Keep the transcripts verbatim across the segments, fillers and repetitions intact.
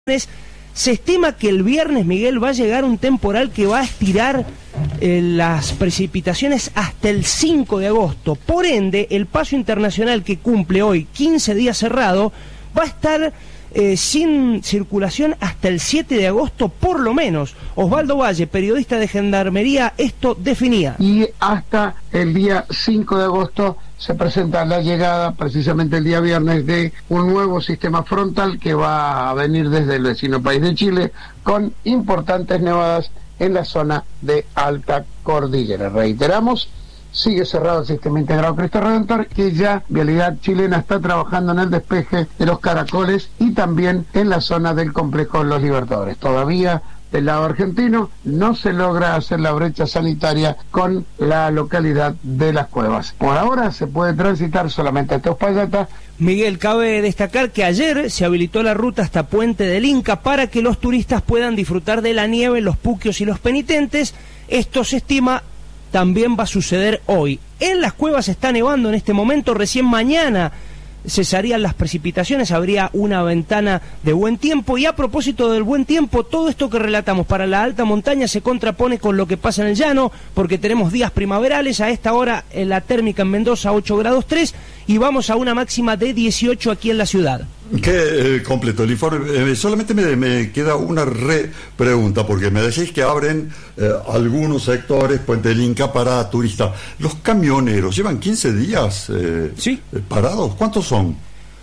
Se estima que el viernes, Miguel, va a llegar un temporal que va a estirar eh, las precipitaciones hasta el cinco de agosto. Por ende, el paso internacional que cumple hoy quince días cerrado va a estar eh, sin circulación hasta el siete de agosto por lo menos. Osvaldo Valle, periodista de Gendarmería, esto definía. Y hasta el día cinco de agosto se presenta la llegada, precisamente el día viernes, de un nuevo sistema frontal que va a venir desde el vecino país de Chile, con importantes nevadas en la zona de Alta Cordillera. Reiteramos, sigue cerrado el sistema integrado Cristo Redentor, que ya Vialidad Chilena está trabajando en el despeje de los Caracoles y también en la zona del complejo Los Libertadores. Todavía del lado argentino no se logra hacer la brecha sanitaria con la localidad de Las Cuevas. Por ahora se puede transitar solamente hasta Uspallata. Miguel, cabe destacar que ayer se habilitó la ruta hasta Puente del Inca para que los turistas puedan disfrutar de la nieve, los puquios y los penitentes. Esto se estima también va a suceder hoy. En Las Cuevas está nevando en este momento, recién mañana cesarían las precipitaciones, habría una ventana de buen tiempo. Y a propósito del buen tiempo, todo esto que relatamos para la alta montaña se contrapone con lo que pasa en el llano, porque tenemos días primaverales. A esta hora en la térmica en Mendoza ocho grados tres y vamos a una máxima de dieciocho aquí en la ciudad. Qué eh, completo el informe. Eh, solamente me, me queda una re pregunta, porque me decís que abren eh, algunos sectores, Puente del Inca, para turistas. ¿Los camioneros llevan quince días eh, ¿Sí? eh, parados? ¿Cuántos son?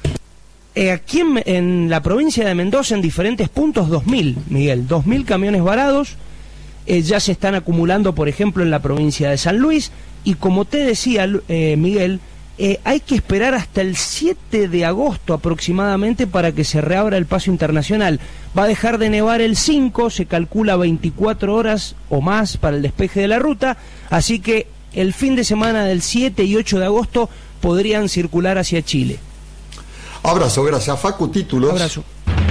Eh, aquí en, en la provincia de Mendoza, en diferentes puntos, dos mil, Miguel, dos mil camiones varados. Eh, ya se están acumulando, por ejemplo, en la provincia de San Luis. Y como te decía, eh, Miguel, Eh, hay que esperar hasta el siete de agosto aproximadamente para que se reabra el paso internacional. Va a dejar de nevar el cinco, se calcula veinticuatro horas o más para el despeje de la ruta, así que el fin de semana del siete y ocho de agosto podrían circular hacia Chile. Abrazo, gracias. Facu, títulos. Abrazo.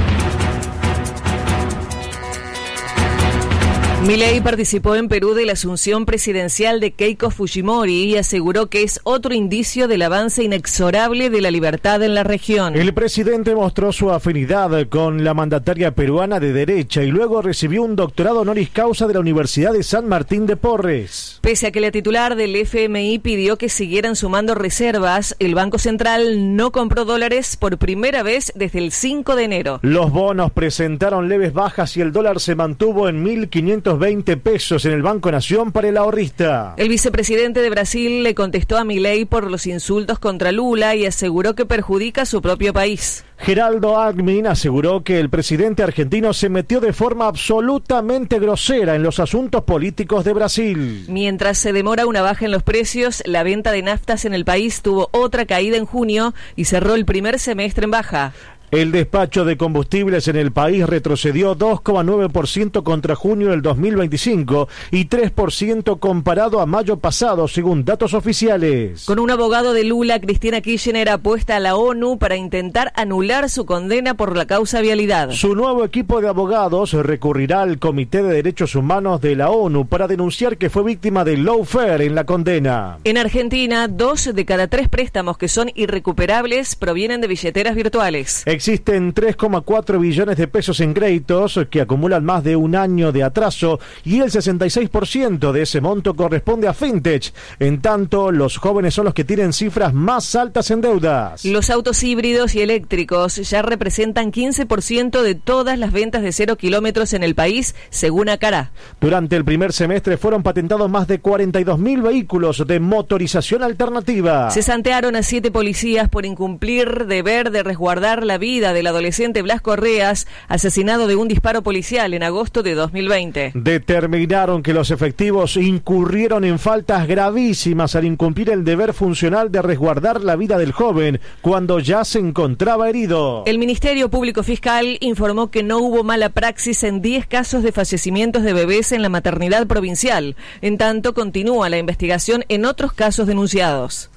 Milei participó en Perú de la asunción presidencial de Keiko Fujimori y aseguró que es otro indicio del avance inexorable de la libertad en la región. El presidente mostró su afinidad con la mandataria peruana de derecha y luego recibió un doctorado honoris causa de la Universidad de San Martín de Porres. Pese a que la titular del F M I pidió que siguieran sumando reservas, el Banco Central no compró dólares por primera vez desde el cinco de enero. Los bonos presentaron leves bajas y el dólar se mantuvo en mil quinientos veinte pesos en el Banco Nación para el ahorrista. El vicepresidente de Brasil le contestó a Milei por los insultos contra Lula y aseguró que perjudica a su propio país. Geraldo Alckmin aseguró que el presidente argentino se metió de forma absolutamente grosera en los asuntos políticos de Brasil. Mientras se demora una baja en los precios, la venta de naftas en el país tuvo otra caída en junio y cerró el primer semestre en baja. El despacho de combustibles en el país retrocedió dos coma nueve por ciento contra junio del dos mil veinticinco y tres por ciento comparado a mayo pasado, según datos oficiales. Con un abogado de Lula, Cristina Kirchner apuesta a la ONU para intentar anular su condena por la causa vialidad. Su nuevo equipo de abogados recurrirá al Comité de Derechos Humanos de la ONU para denunciar que fue víctima de lawfare en la condena. En Argentina, dos de cada tres préstamos que son irrecuperables provienen de billeteras virtuales. Existen tres coma cuatro billones de pesos en créditos que acumulan más de un año de atraso y el sesenta y seis por ciento de ese monto corresponde a fintech. En tanto, los jóvenes son los que tienen cifras más altas en deudas. Los autos híbridos y eléctricos ya representan quince por ciento de todas las ventas de cero kilómetros en el país, según Acará. Durante el primer semestre fueron patentados más de cuarenta y dos mil vehículos de motorización alternativa. Se santearon a siete policías por incumplir deber de resguardar la vida vida del adolescente Blas Correas, asesinado de un disparo policial en agosto de dos mil veinte. Determinaron que los efectivos incurrieron en faltas gravísimas al incumplir el deber funcional de resguardar la vida del joven cuando ya se encontraba herido. El Ministerio Público Fiscal informó que no hubo mala praxis en diez casos de fallecimientos de bebés en la maternidad provincial. En tanto, continúa la investigación en otros casos denunciados.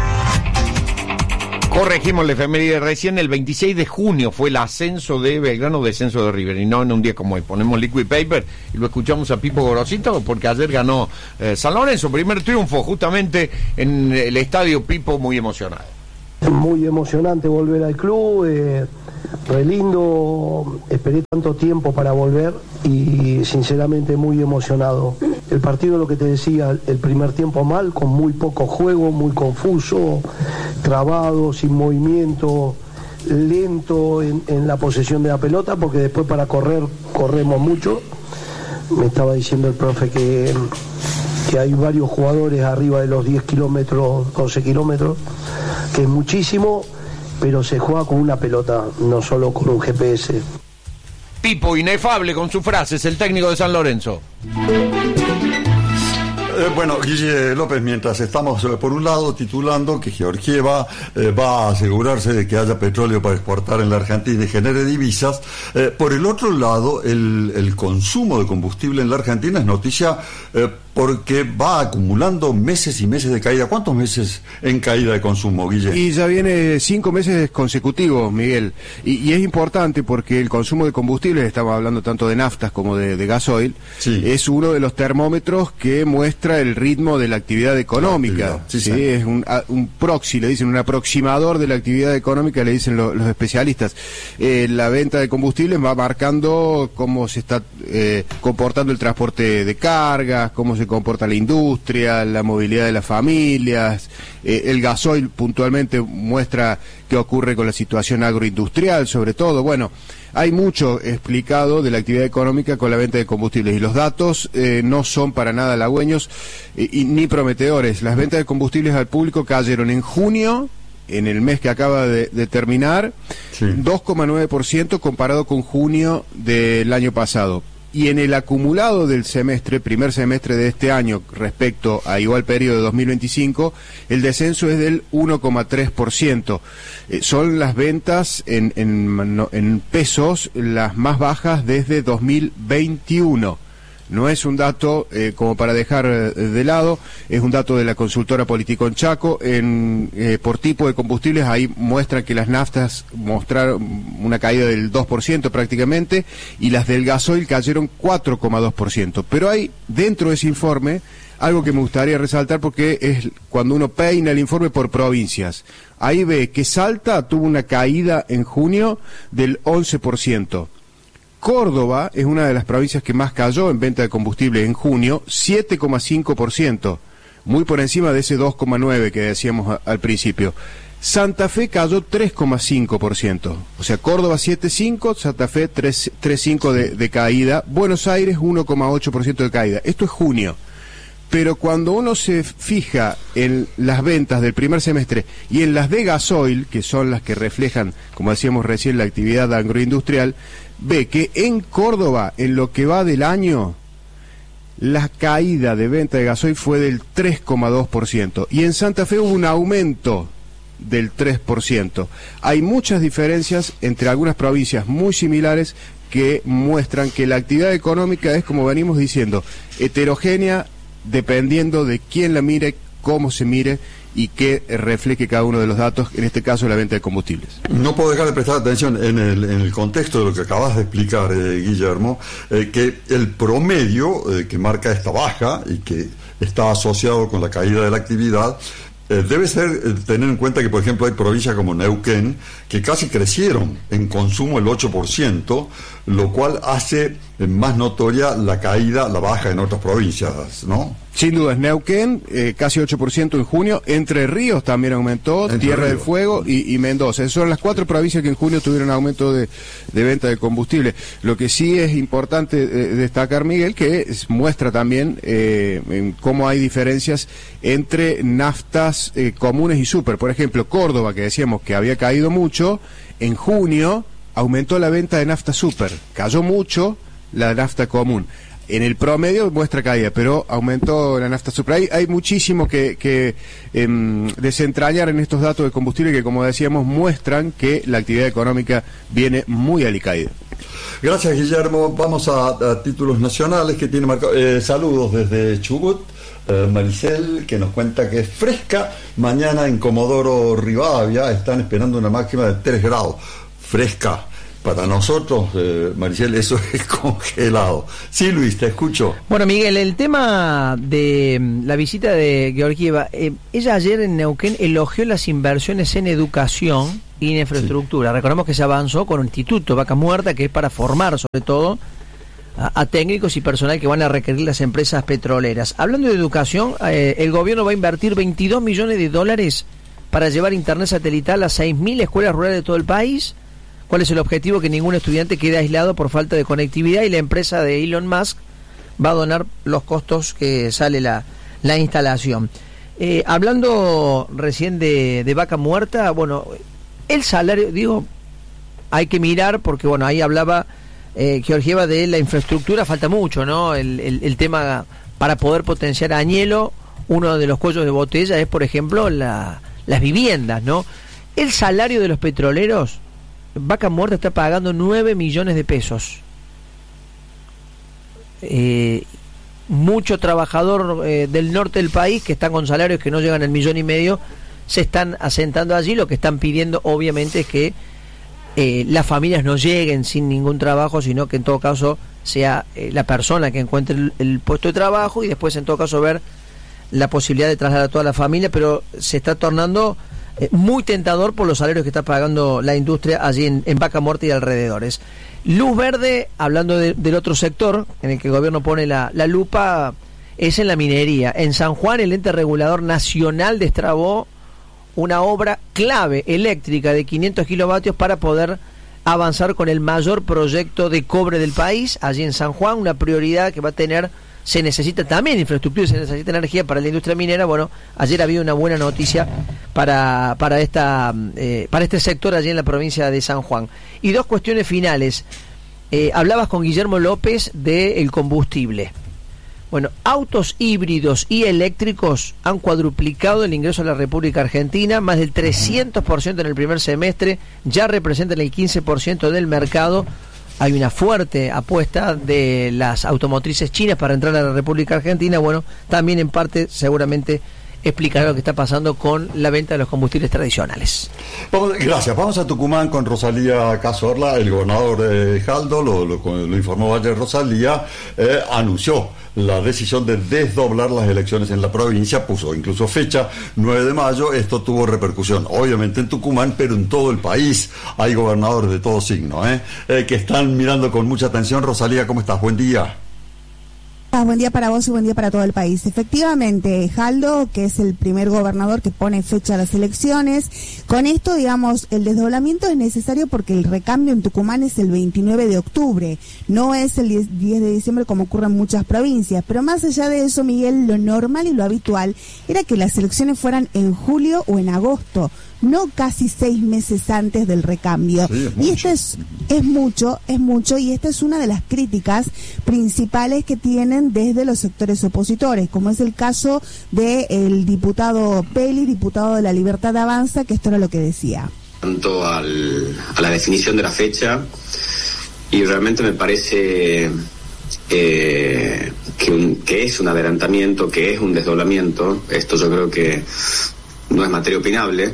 Corregimos la efeméride recién, el veintiséis de junio fue el ascenso de Belgrano, descenso de River, y no en un día como hoy. Ponemos Liquid Paper y lo escuchamos a Pipo Gorosito, porque ayer ganó eh, San Lorenzo, primer triunfo justamente en el estadio. Pipo muy emocionado. Muy emocionante volver al club, eh, re lindo, esperé tanto tiempo para volver y sinceramente muy emocionado. El partido, lo que te decía, el primer tiempo mal, con muy poco juego, muy confuso, trabado, sin movimiento, lento en, en la posesión de la pelota, porque después para correr, corremos mucho. Me estaba diciendo el profe que, que hay varios jugadores arriba de los diez kilómetros, doce kilómetros, que es muchísimo, pero se juega con una pelota, no solo con un G P S. Pipo, inefable con sus frases, el técnico de San Lorenzo. Eh, bueno, Guille López, mientras estamos eh, por un lado titulando que Georgieva eh, va a asegurarse de que haya petróleo para exportar en la Argentina y genere divisas, eh, por el otro lado el, el consumo de combustible en la Argentina es noticia eh, porque va acumulando meses y meses de caída. ¿Cuántos meses en caída de consumo, Guille? Y ya viene cinco meses consecutivos, Miguel. Y, y es importante porque el consumo de combustibles, estamos hablando tanto de naftas como de, de gasoil, sí. es uno de los termómetros que muestra el ritmo de la actividad económica. La actividad, sí, ¿sí? Sí. Es un, un proxy, le dicen, un aproximador de la actividad económica, le dicen lo, los especialistas. Eh, la venta de combustibles va marcando cómo se está eh, comportando el transporte de cargas, cómo se comporta la industria, la movilidad de las familias. Eh, el gasoil puntualmente muestra qué ocurre con la situación agroindustrial, sobre todo. Bueno, hay mucho explicado de la actividad económica con la venta de combustibles y los datos eh, no son para nada halagüeños eh, y, ni prometedores. Las ventas de combustibles al público cayeron en junio, en el mes que acaba de, de terminar, sí. dos coma nueve por ciento comparado con junio del año pasado. Y en el acumulado del semestre, primer semestre de este año, respecto a igual periodo de dos mil veinticinco, el descenso es del uno coma tres por ciento. Eh, son las ventas en, en, en pesos las más bajas desde dos mil veintiuno. No es un dato eh, como para dejar eh, de lado, es un dato de la consultora Politicón Chaco. En, eh, por tipo de combustibles, ahí muestran que las naftas mostraron una caída del dos por ciento prácticamente, y las del gasoil cayeron cuatro coma dos por ciento. Pero hay dentro de ese informe algo que me gustaría resaltar, porque es cuando uno peina el informe por provincias. Ahí ve que Salta tuvo una caída en junio del once por ciento. Córdoba es una de las provincias que más cayó en venta de combustible en junio, siete coma cinco por ciento, muy por encima de ese dos coma nueve por ciento que decíamos a, al principio. Santa Fe cayó tres coma cinco por ciento, o sea, Córdoba siete coma cinco por ciento, Santa Fe tres coma cinco por ciento de, de caída, Buenos Aires uno coma ocho por ciento de caída. Esto es junio. Pero cuando uno se fija en las ventas del primer semestre y en las de gasoil, que son las que reflejan, como decíamos recién, la actividad agroindustrial, ve que en Córdoba, en lo que va del año, la caída de venta de gasoil fue del tres coma dos por ciento y en Santa Fe hubo un aumento del tres por ciento. Hay muchas diferencias entre algunas provincias muy similares que muestran que la actividad económica es, como venimos diciendo, heterogénea, dependiendo de quién la mire, cómo se mire y qué refleje cada uno de los datos, en este caso la venta de combustibles. No puedo dejar de prestar atención en el, en el contexto de lo que acabas de explicar, eh, Guillermo, eh, que el promedio eh, que marca esta baja y que está asociado con la caída de la actividad, Eh, debe ser eh, tener en cuenta que, por ejemplo, hay provincias como Neuquén que casi crecieron en consumo el ocho por ciento, lo cual hace eh, más notoria la caída, la baja en otras provincias, ¿no? Sin duda, Neuquén, eh, casi ocho por ciento en junio, Entre Ríos también aumentó, Entre Tierra Ríos. del Fuego y, y Mendoza. Esas son las cuatro provincias que en junio tuvieron aumento de, de venta de combustible. Lo que sí es importante eh, destacar, Miguel, que es, muestra también eh, en cómo hay diferencias entre naftas eh, comunes y super. Por ejemplo, Córdoba, que decíamos que había caído mucho, en junio aumentó la venta de nafta super, cayó mucho la nafta común. En el promedio muestra caída, pero aumentó la nafta super. Hay, hay muchísimo que, que eh, desentrañar en estos datos de combustible que, como decíamos, muestran que la actividad económica viene muy alicaída. Gracias, Guillermo. Vamos a, a títulos nacionales que tiene marcado. Eh, saludos desde Chubut. Eh, Maricel, que nos cuenta que es fresca. Mañana en Comodoro Rivadavia están esperando una máxima de tres grados. Fresca. para nosotros, eh, Maricel, eso es congelado. Sí, Luis, te escucho. Bueno, Miguel, el tema de la visita de Georgieva, eh, ella ayer en Neuquén elogió las inversiones en educación y en infraestructura. Sí. Recordemos que se avanzó con el Instituto Vaca Muerta, que es para formar sobre todo a, a técnicos y personal que van a requerir las empresas petroleras. Hablando de educación, eh, el gobierno va a invertir veintidós millones de dólares para llevar internet satelital a seis mil escuelas rurales de todo el país. ¿Cuál es el objetivo? Que ningún estudiante quede aislado por falta de conectividad, y la empresa de Elon Musk va a donar los costos que sale la, la instalación. Eh, hablando recién de, de Vaca Muerta, bueno, el salario, digo, hay que mirar porque, bueno, ahí hablaba eh, Georgieva de la infraestructura, falta mucho, ¿no? El, el, el tema para poder potenciar a Añelo, uno de los cuellos de botella es, por ejemplo, la, las viviendas, ¿no? El salario de los petroleros, Vaca Muerta está pagando nueve millones de pesos. Eh, mucho trabajador eh, del norte del país que están con salarios que no llegan al millón y medio se están asentando allí. Lo que están pidiendo obviamente es que eh, las familias no lleguen sin ningún trabajo, sino que en todo caso sea eh, la persona que encuentre el, el puesto de trabajo, y después en todo caso ver la posibilidad de trasladar a toda la familia, pero se está tornando Eh, muy tentador por los salarios que está pagando la industria allí en, en Vaca Muerta y alrededores. Luz verde, hablando de, del otro sector en el que el gobierno pone la, la lupa, es en la minería. En San Juan, el ente regulador nacional destrabó una obra clave eléctrica de quinientos kilovatios para poder avanzar con el mayor proyecto de cobre del país, allí en San Juan, una prioridad que va a tener. Se necesita también infraestructura y se necesita energía para la industria minera. Bueno, ayer había una buena noticia para para esta eh, para este sector allí en la provincia de San Juan. Y dos cuestiones finales. Eh, hablabas con Guillermo López del combustible. Bueno, autos híbridos y eléctricos han cuadruplicado el ingreso a la República Argentina, más del trescientos por ciento en el primer semestre, ya representan el quince por ciento del mercado. Hay una fuerte apuesta de las automotrices chinas para entrar a la República Argentina. Bueno, también en parte seguramente explicará lo que está pasando con la venta de los combustibles tradicionales. Vamos, gracias. Vamos a Tucumán con Rosalía Cazorla. El gobernador eh, Jaldo, lo, lo, lo informó ayer Rosalía, eh, anunció la decisión de desdoblar las elecciones en la provincia, puso incluso fecha, nueve de mayo. Esto tuvo repercusión, obviamente en Tucumán, pero en todo el país. Hay gobernadores de todo signo, ¿eh? Eh, que están mirando con mucha atención. Rosalía, ¿cómo estás? Buen día. Buen día para vos y buen día para todo el país. Efectivamente, Jaldo, que es el primer gobernador que pone fecha a las elecciones, con esto, digamos, el desdoblamiento es necesario porque el recambio en Tucumán es el veintinueve de octubre, no es el diez de diciembre como ocurre en muchas provincias. Pero más allá de eso, Miguel, lo normal y lo habitual era que las elecciones fueran en julio o en agosto, no casi seis meses antes del recambio. Sí, y esto es, es mucho, es mucho, y esta es una de las críticas principales que tienen desde los sectores opositores, como es el caso del diputado Peli, diputado de La Libertad Avanza, que esto era lo que decía. Tanto al, a la definición de la fecha, y realmente me parece eh, que, un, que es un adelantamiento, que es un desdoblamiento. Esto yo creo que no es materia opinable.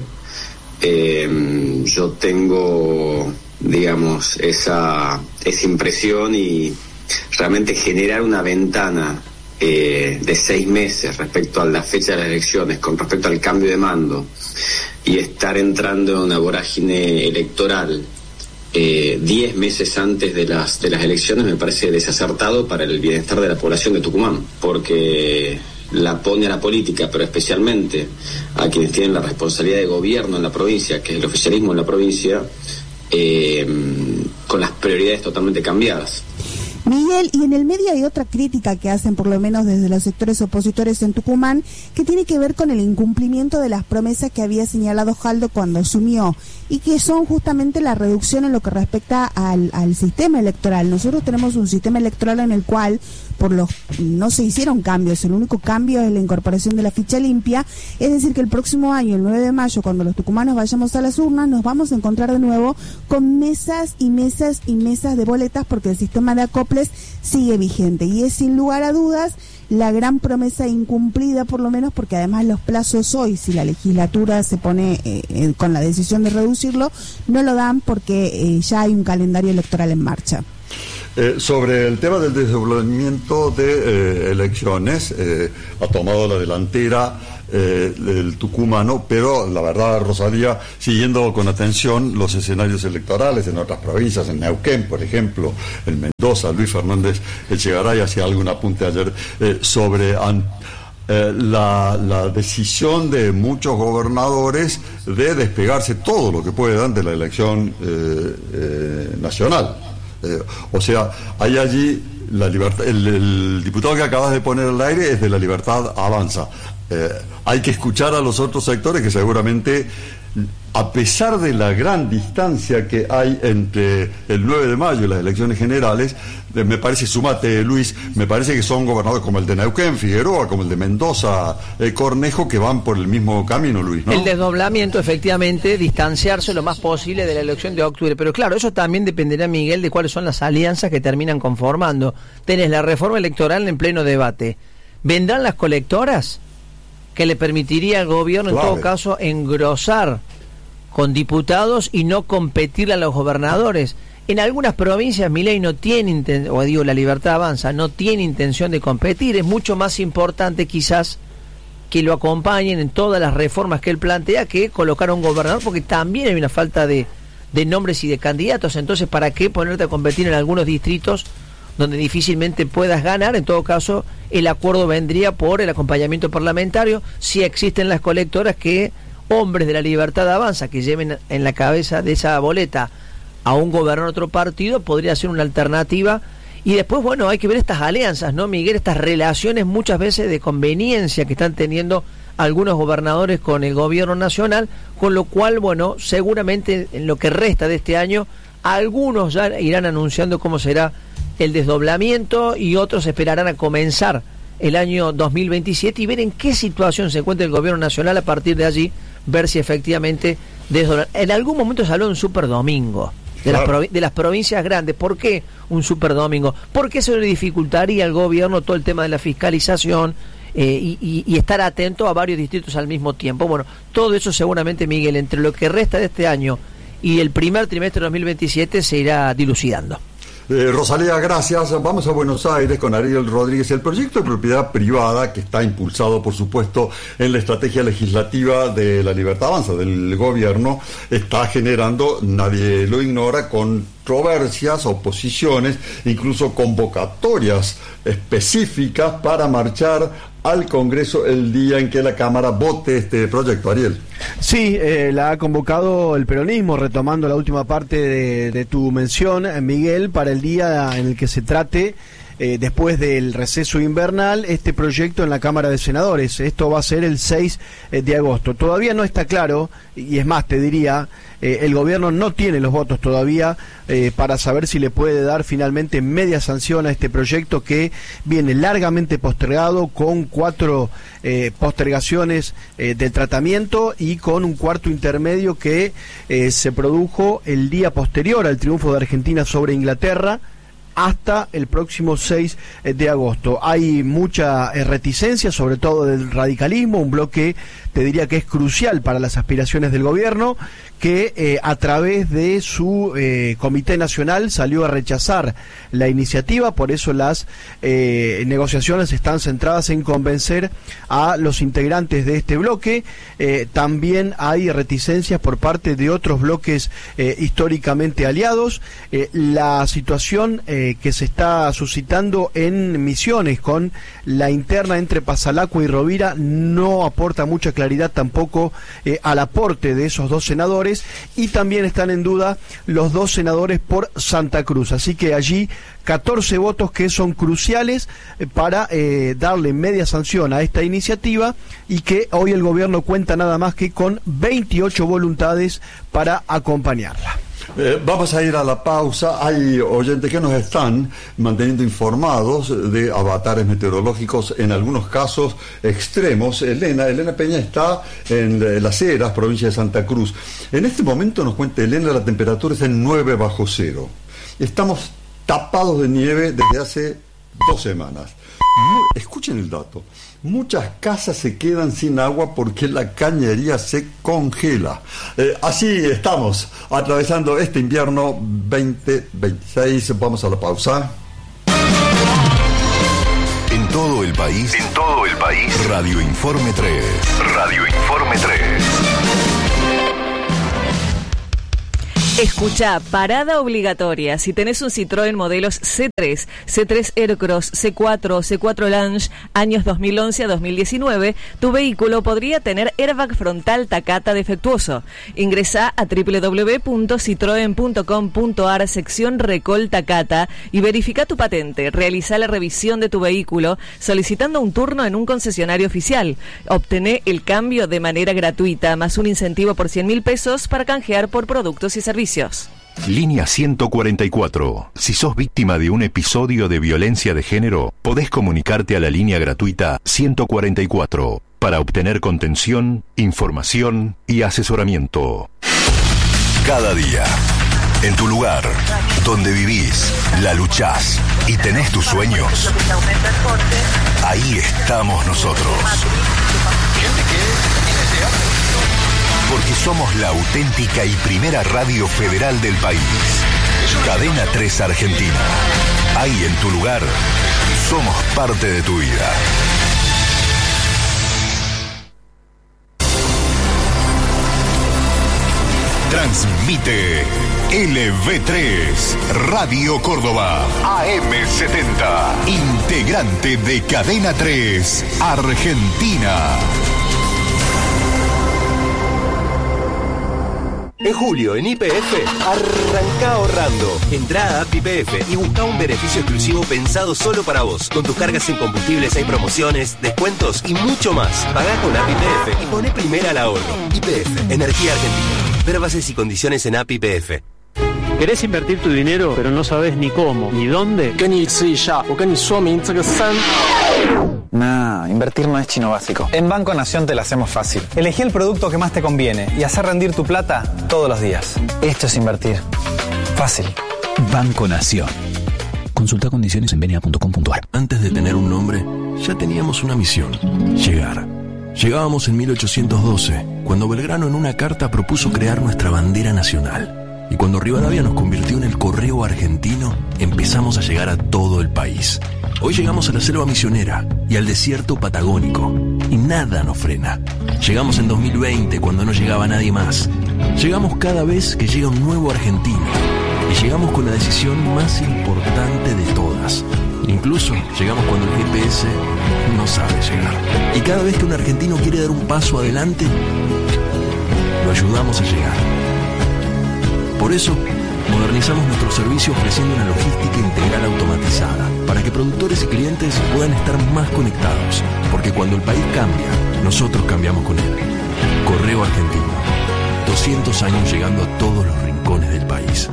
Eh, yo tengo, digamos, esa, esa impresión, y realmente generar una ventana eh, de seis meses respecto a la fecha de las elecciones, con respecto al cambio de mando, y estar entrando en una vorágine electoral eh, diez meses antes de las, de las elecciones, me parece desacertado para el bienestar de la población de Tucumán, porque la pone a la política, pero especialmente a quienes tienen la responsabilidad de gobierno en la provincia, que es el oficialismo en la provincia, eh, con las prioridades totalmente cambiadas. Miguel, y en el medio hay otra crítica que hacen, por lo menos desde los sectores opositores en Tucumán, que tiene que ver con el incumplimiento de las promesas que había señalado Jaldo cuando asumió, y que son justamente la reducción en lo que respecta al, al sistema electoral. Nosotros tenemos un sistema electoral en el cual por los no se hicieron cambios, el único cambio es la incorporación de la ficha limpia, es decir que el próximo año, el nueve de mayo, cuando los tucumanos vayamos a las urnas, nos vamos a encontrar de nuevo con mesas y mesas y mesas de boletas, porque el sistema de acoples sigue vigente, y es sin lugar a dudas la gran promesa incumplida, por lo menos porque además los plazos hoy, si la legislatura se pone eh, eh, con la decisión de reducirlo, no lo dan porque eh, ya hay un calendario electoral en marcha. Eh, sobre el tema del desdoblamiento de eh, elecciones, eh, ha tomado la delantera eh, el tucumano, pero la verdad, Rosalía, siguiendo con atención los escenarios electorales en otras provincias, en Neuquén, por ejemplo, en Mendoza, Luis Fernández Echegaray hacía algún apunte ayer eh, sobre an, eh, la, la decisión de muchos gobernadores de despegarse todo lo que puedan de la elección eh, eh, nacional. Eh, o sea, hay allí la libertad. El, el diputado que acabas de poner al aire es de La Libertad Avanza. Eh, hay que escuchar a los otros sectores que seguramente, a pesar de la gran distancia que hay entre el nueve de mayo y las elecciones generales, eh, me parece, sumate Luis, me parece que son gobernadores como el de Neuquén, Figueroa, como el de Mendoza, eh, Cornejo, que van por el mismo camino, Luis, ¿no? El desdoblamiento, efectivamente, distanciarse lo más posible de la elección de octubre, pero claro, eso también dependerá, Miguel, de cuáles son las alianzas que terminan conformando. Tenés la reforma electoral en pleno debate. ¿Vendrán las colectoras? Que le permitiría al gobierno, claro, en todo caso, engrosar con diputados y no competir a los gobernadores. En algunas provincias Milei no tiene, o digo, La Libertad Avanza, no tiene intención de competir. Es mucho más importante quizás que lo acompañen en todas las reformas que él plantea que colocar a un gobernador, porque también hay una falta de, de nombres y de candidatos. Entonces, ¿para qué ponerte a competir en algunos distritos donde difícilmente puedas ganar? En todo caso, el acuerdo vendría por el acompañamiento parlamentario. Si existen las colectoras, que hombres de La Libertad Avanza que lleven en la cabeza de esa boleta a un gobernador de otro partido podría ser una alternativa. Y después, bueno, hay que ver estas alianzas, ¿no, Miguel? Estas relaciones muchas veces de conveniencia que están teniendo algunos gobernadores con el gobierno nacional, con lo cual, bueno, seguramente en lo que resta de este año, algunos ya irán anunciando cómo será el desdoblamiento y otros esperarán a comenzar el año dos mil veintisiete y ver en qué situación se encuentra el gobierno nacional, a partir de allí ver si efectivamente desdoblan. En algún momento se habló de un superdomingo de, claro, las de las provincias grandes. ¿Por qué un superdomingo? Porque eso le dificultaría al gobierno todo el tema de la fiscalización eh, y, y, y estar atento a varios distritos al mismo tiempo. Bueno, todo eso seguramente, Miguel, entre lo que resta de este año y el primer trimestre de dos mil veintisiete se irá dilucidando. Eh, Rosalía, gracias. Vamos a Buenos Aires con Ariel Rodríguez. El proyecto de propiedad privada, que está impulsado, por supuesto, en la estrategia legislativa de La Libertad Avanza, del gobierno, está generando, nadie lo ignora, controversias, oposiciones, incluso convocatorias específicas para marchar al Congreso el día en que la Cámara vote este proyecto. Ariel. Sí, eh, la ha convocado el peronismo, retomando la última parte de, de tu mención, Miguel, para el día en el que se trate, eh, después del receso invernal, este proyecto en la Cámara de Senadores. Esto va a ser el seis de agosto. Todavía no está claro, y es más, te diría, eh, el gobierno no tiene los votos todavía eh, para saber si le puede dar finalmente media sanción a este proyecto, que viene largamente postergado, con cuatro eh, postergaciones eh, del tratamiento y con un cuarto intermedio que eh, se produjo el día posterior al triunfo de Argentina sobre Inglaterra, hasta el próximo seis de agosto. Hay mucha reticencia, sobre todo del radicalismo, un bloque, te diría, que es crucial para las aspiraciones del gobierno, que eh, a través de su eh, Comité Nacional salió a rechazar la iniciativa. Por eso las eh, negociaciones están centradas en convencer a los integrantes de este bloque. Eh, también hay reticencias por parte de otros bloques eh, históricamente aliados. Eh, la situación eh, que se está suscitando en Misiones con la interna entre Pasalacua y Rovira no aporta mucha claridad tampoco eh, al aporte de esos dos senadores, y también están en duda los dos senadores por Santa Cruz. Así que allí catorce votos que son cruciales eh, para eh, darle media sanción a esta iniciativa, y que hoy el gobierno cuenta nada más que con veintiocho voluntades para acompañarla. Eh, vamos a ir a la pausa. Hay oyentes que nos están manteniendo informados de avatares meteorológicos, en algunos casos extremos. Elena, Elena Peña está en Las Heras, provincia de Santa Cruz. En este momento, nos cuenta Elena, la temperatura es en nueve bajo cero. Estamos tapados de nieve desde hace dos semanas. Escuchen el dato. Muchas casas se quedan sin agua porque la cañería se congela. Eh, así estamos, atravesando este invierno veinte veintiséis. Vamos a la pausa. En todo el país. En todo el país. Radio Informe tres. Radio Informe tres. Escucha, parada obligatoria. Si tenés un Citroën modelos C tres, C tres Aircross, C cuatro, C cuatro Lounge, años dos mil once a dos mil diecinueve, tu vehículo podría tener airbag frontal Takata defectuoso. Ingresá a doble u doble u doble u punto citroen punto com punto a r sección Recol Takata y verifica tu patente. Realizá la revisión de tu vehículo solicitando un turno en un concesionario oficial. Obtené el cambio de manera gratuita, más un incentivo por cien mil pesos para canjear por productos y servicios. Línea ciento cuarenta y cuatro. Si sos víctima de un episodio de violencia de género, podés comunicarte a la línea gratuita ciento cuarenta y cuatro para obtener contención, información y asesoramiento. Cada día, en tu lugar, donde vivís, la luchás y tenés tus sueños, ahí estamos nosotros. Porque somos la auténtica y primera radio federal del país. Cadena tres Argentina. Ahí en tu lugar, somos parte de tu vida. Transmite L V tres, Radio Córdoba, A M setenta, integrante de Cadena tres Argentina. En julio, en Y P F, arranca ahorrando. Entrá a App Y P F y busca un beneficio exclusivo pensado solo para vos. Con tus cargas en combustibles hay promociones, descuentos y mucho más. Pagá con App Y P F y poné primera al ahorro. Y P F, Energía Argentina. Ver bases y condiciones en App Y P F. ¿Querés invertir tu dinero, pero no sabes ni cómo, ni dónde? Nah, invertir no es chino básico. En Banco Nación te la hacemos fácil. Elegí el producto que más te conviene y hacer rendir tu plata todos los días. Esto es invertir. Fácil. Banco Nación. Consulta condiciones en benia punto com punto a r. Antes de tener un nombre, ya teníamos una misión: llegar. Llegábamos en mil ochocientos doce, cuando Belgrano en una carta propuso crear nuestra bandera nacional. Y cuando Rivadavia nos convirtió en el correo argentino, empezamos a llegar a todo el país. Hoy llegamos a la selva misionera y al desierto patagónico, y nada nos frena. Llegamos en dos mil veinte, cuando no llegaba nadie más. Llegamos cada vez que llega un nuevo argentino, y llegamos con la decisión más importante de todas. Incluso llegamos cuando el G P S no sabe llegar. Y cada vez que un argentino quiere dar un paso adelante, lo ayudamos a llegar. Por eso, modernizamos nuestro servicio ofreciendo una logística integral automatizada, para que productores y clientes puedan estar más conectados, porque cuando el país cambia, nosotros cambiamos con él. Correo Argentino, doscientos años llegando a todos los rincones del país.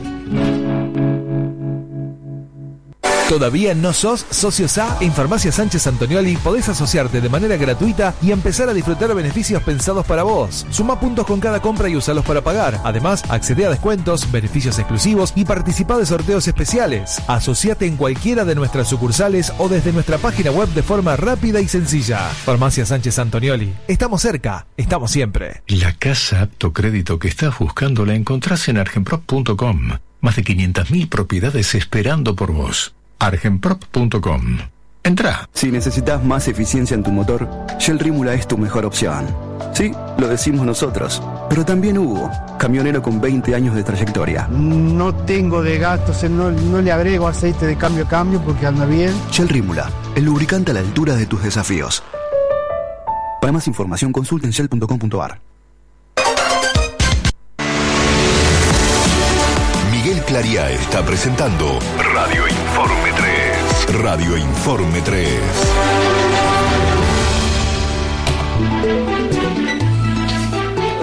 ¿Todavía no sos socio S A? En Farmacia Sánchez Antonioli podés asociarte de manera gratuita y empezar a disfrutar beneficios pensados para vos. Suma puntos con cada compra y usalos para pagar. Además, accede a descuentos, beneficios exclusivos y participa de sorteos especiales. Asociate en cualquiera de nuestras sucursales o desde nuestra página web de forma rápida y sencilla. Farmacia Sánchez Antonioli. Estamos cerca, estamos siempre. La casa apto crédito que estás buscando la encontrás en argenprop punto com. Más de quinientas mil propiedades esperando por vos. argenprop punto com. Entra. Si necesitas más eficiencia en tu motor, Shell Rímula es tu mejor opción. Sí, lo decimos nosotros, pero también Hugo, camionero con veinte años de trayectoria. No tengo de gastos, no, no le agrego aceite de cambio a cambio porque anda bien. Shell Rímula, el lubricante a la altura de tus desafíos. Para más información, consulta en shell punto com punto a r. Miguel Clariá está presentando Radio Informe tres. Radio Informe tres.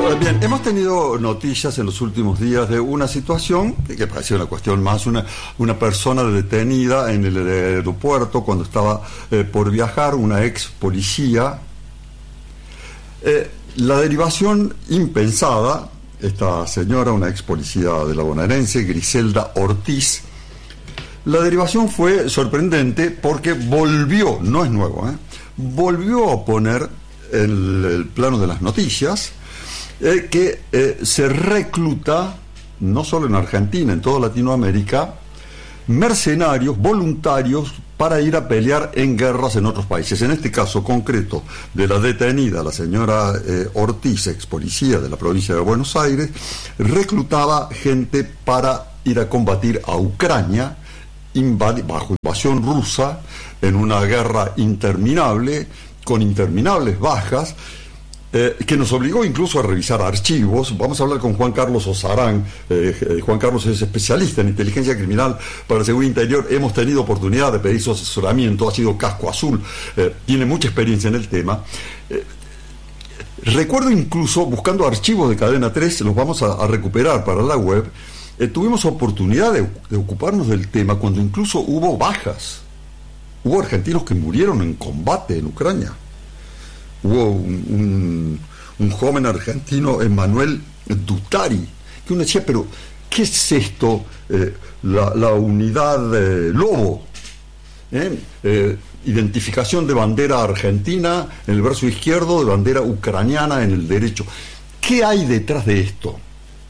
Bien, hemos tenido noticias en los últimos días de una situación que parecía una cuestión más, una, una persona detenida en el aeropuerto cuando estaba eh, por viajar, una ex policía. Eh, la derivación impensada, esta señora, una ex policía de la bonaerense, Griselda Ortiz, la derivación fue sorprendente porque volvió, no es nuevo, ¿eh? volvió a poner en el plano de las noticias eh, que eh, se recluta, no solo en Argentina, en toda Latinoamérica, mercenarios voluntarios para ir a pelear en guerras en otros países. En este caso concreto de la detenida, la señora eh, Ortiz, ex policía de la provincia de Buenos Aires, reclutaba gente para ir a combatir a Ucrania invadi- bajo invasión rusa en una guerra interminable, con interminables bajas, eh, que nos obligó incluso a revisar archivos. Vamos a hablar con Juan Carlos Osarán. Eh, eh, Juan Carlos es especialista en inteligencia criminal para la seguridad interior. Hemos tenido oportunidad de pedir su asesoramiento, ha sido casco azul, eh, tiene mucha experiencia en el tema. Eh, recuerdo incluso, buscando archivos de Cadena tres, los vamos a, a recuperar para la web, eh, tuvimos oportunidad de, de ocuparnos del tema cuando incluso hubo bajas. Hubo argentinos que murieron en combate en Ucrania. Hubo un, un, un joven argentino, Emanuel Dutari, que uno decía, pero ¿qué es esto? Eh, la, la unidad eh, Lobo. ¿Eh? Eh, identificación de bandera argentina en el brazo izquierdo, de bandera ucraniana en el derecho. ¿Qué hay detrás de esto?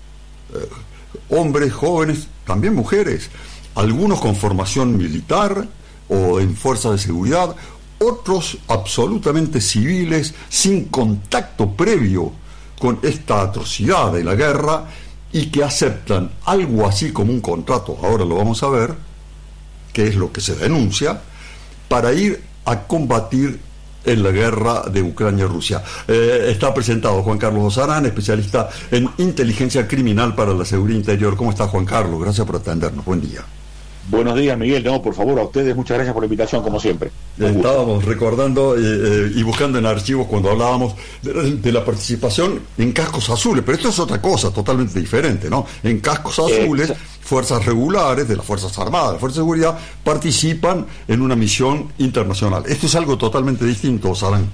Eh, hombres, jóvenes, también mujeres, algunos con formación militar o en fuerzas de seguridad, otros absolutamente civiles, sin contacto previo con esta atrocidad de la guerra, y que aceptan algo así como un contrato, ahora lo vamos a ver, que es lo que se denuncia, para ir a combatir en la guerra de Ucrania-Rusia. Eh, está presentado Juan Carlos Osarán, especialista en inteligencia criminal para la seguridad interior. ¿Cómo está, Juan Carlos? Gracias por atendernos. Buen día. Buenos días, Miguel. No, por favor, a ustedes muchas gracias por la invitación, como siempre. Estábamos recordando eh, eh, y buscando en archivos cuando hablábamos de, de la participación en cascos azules, pero esto es otra cosa totalmente diferente, ¿no? En cascos azules, Exacto. fuerzas regulares de las Fuerzas Armadas, de las Fuerzas de Seguridad, participan en una misión internacional. Esto es algo totalmente distinto, Sarán.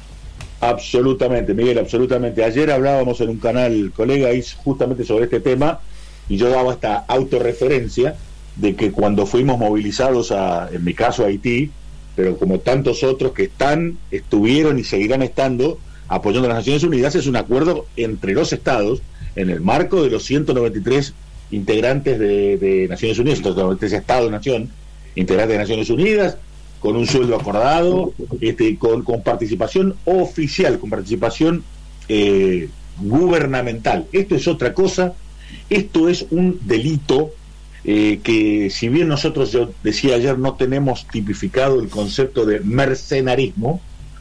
Absolutamente, Miguel, absolutamente. Ayer hablábamos en un canal, colega, justamente sobre este tema, y yo daba esta autorreferencia de que cuando fuimos movilizados a, en mi caso, a Haití, pero como tantos otros que están, estuvieron y seguirán estando apoyando a las Naciones Unidas, es un acuerdo entre los estados en el marco de los ciento noventa y tres integrantes de, de Naciones Unidas, ciento noventa y tres estados-nación, integrantes de Naciones Unidas, con un sueldo acordado, este, con, con participación oficial, con participación eh, gubernamental. Esto es otra cosa, esto es un delito. Eh, que si bien nosotros, yo decía ayer, no tenemos tipificado el concepto de mercenarismo,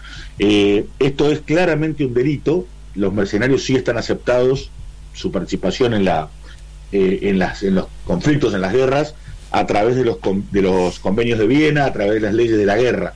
eh, esto es claramente un delito. Los mercenarios sí están aceptados, su participación en la eh, en las en los conflictos, en las guerras, a través de los de los convenios de Viena, a través de las leyes de la guerra.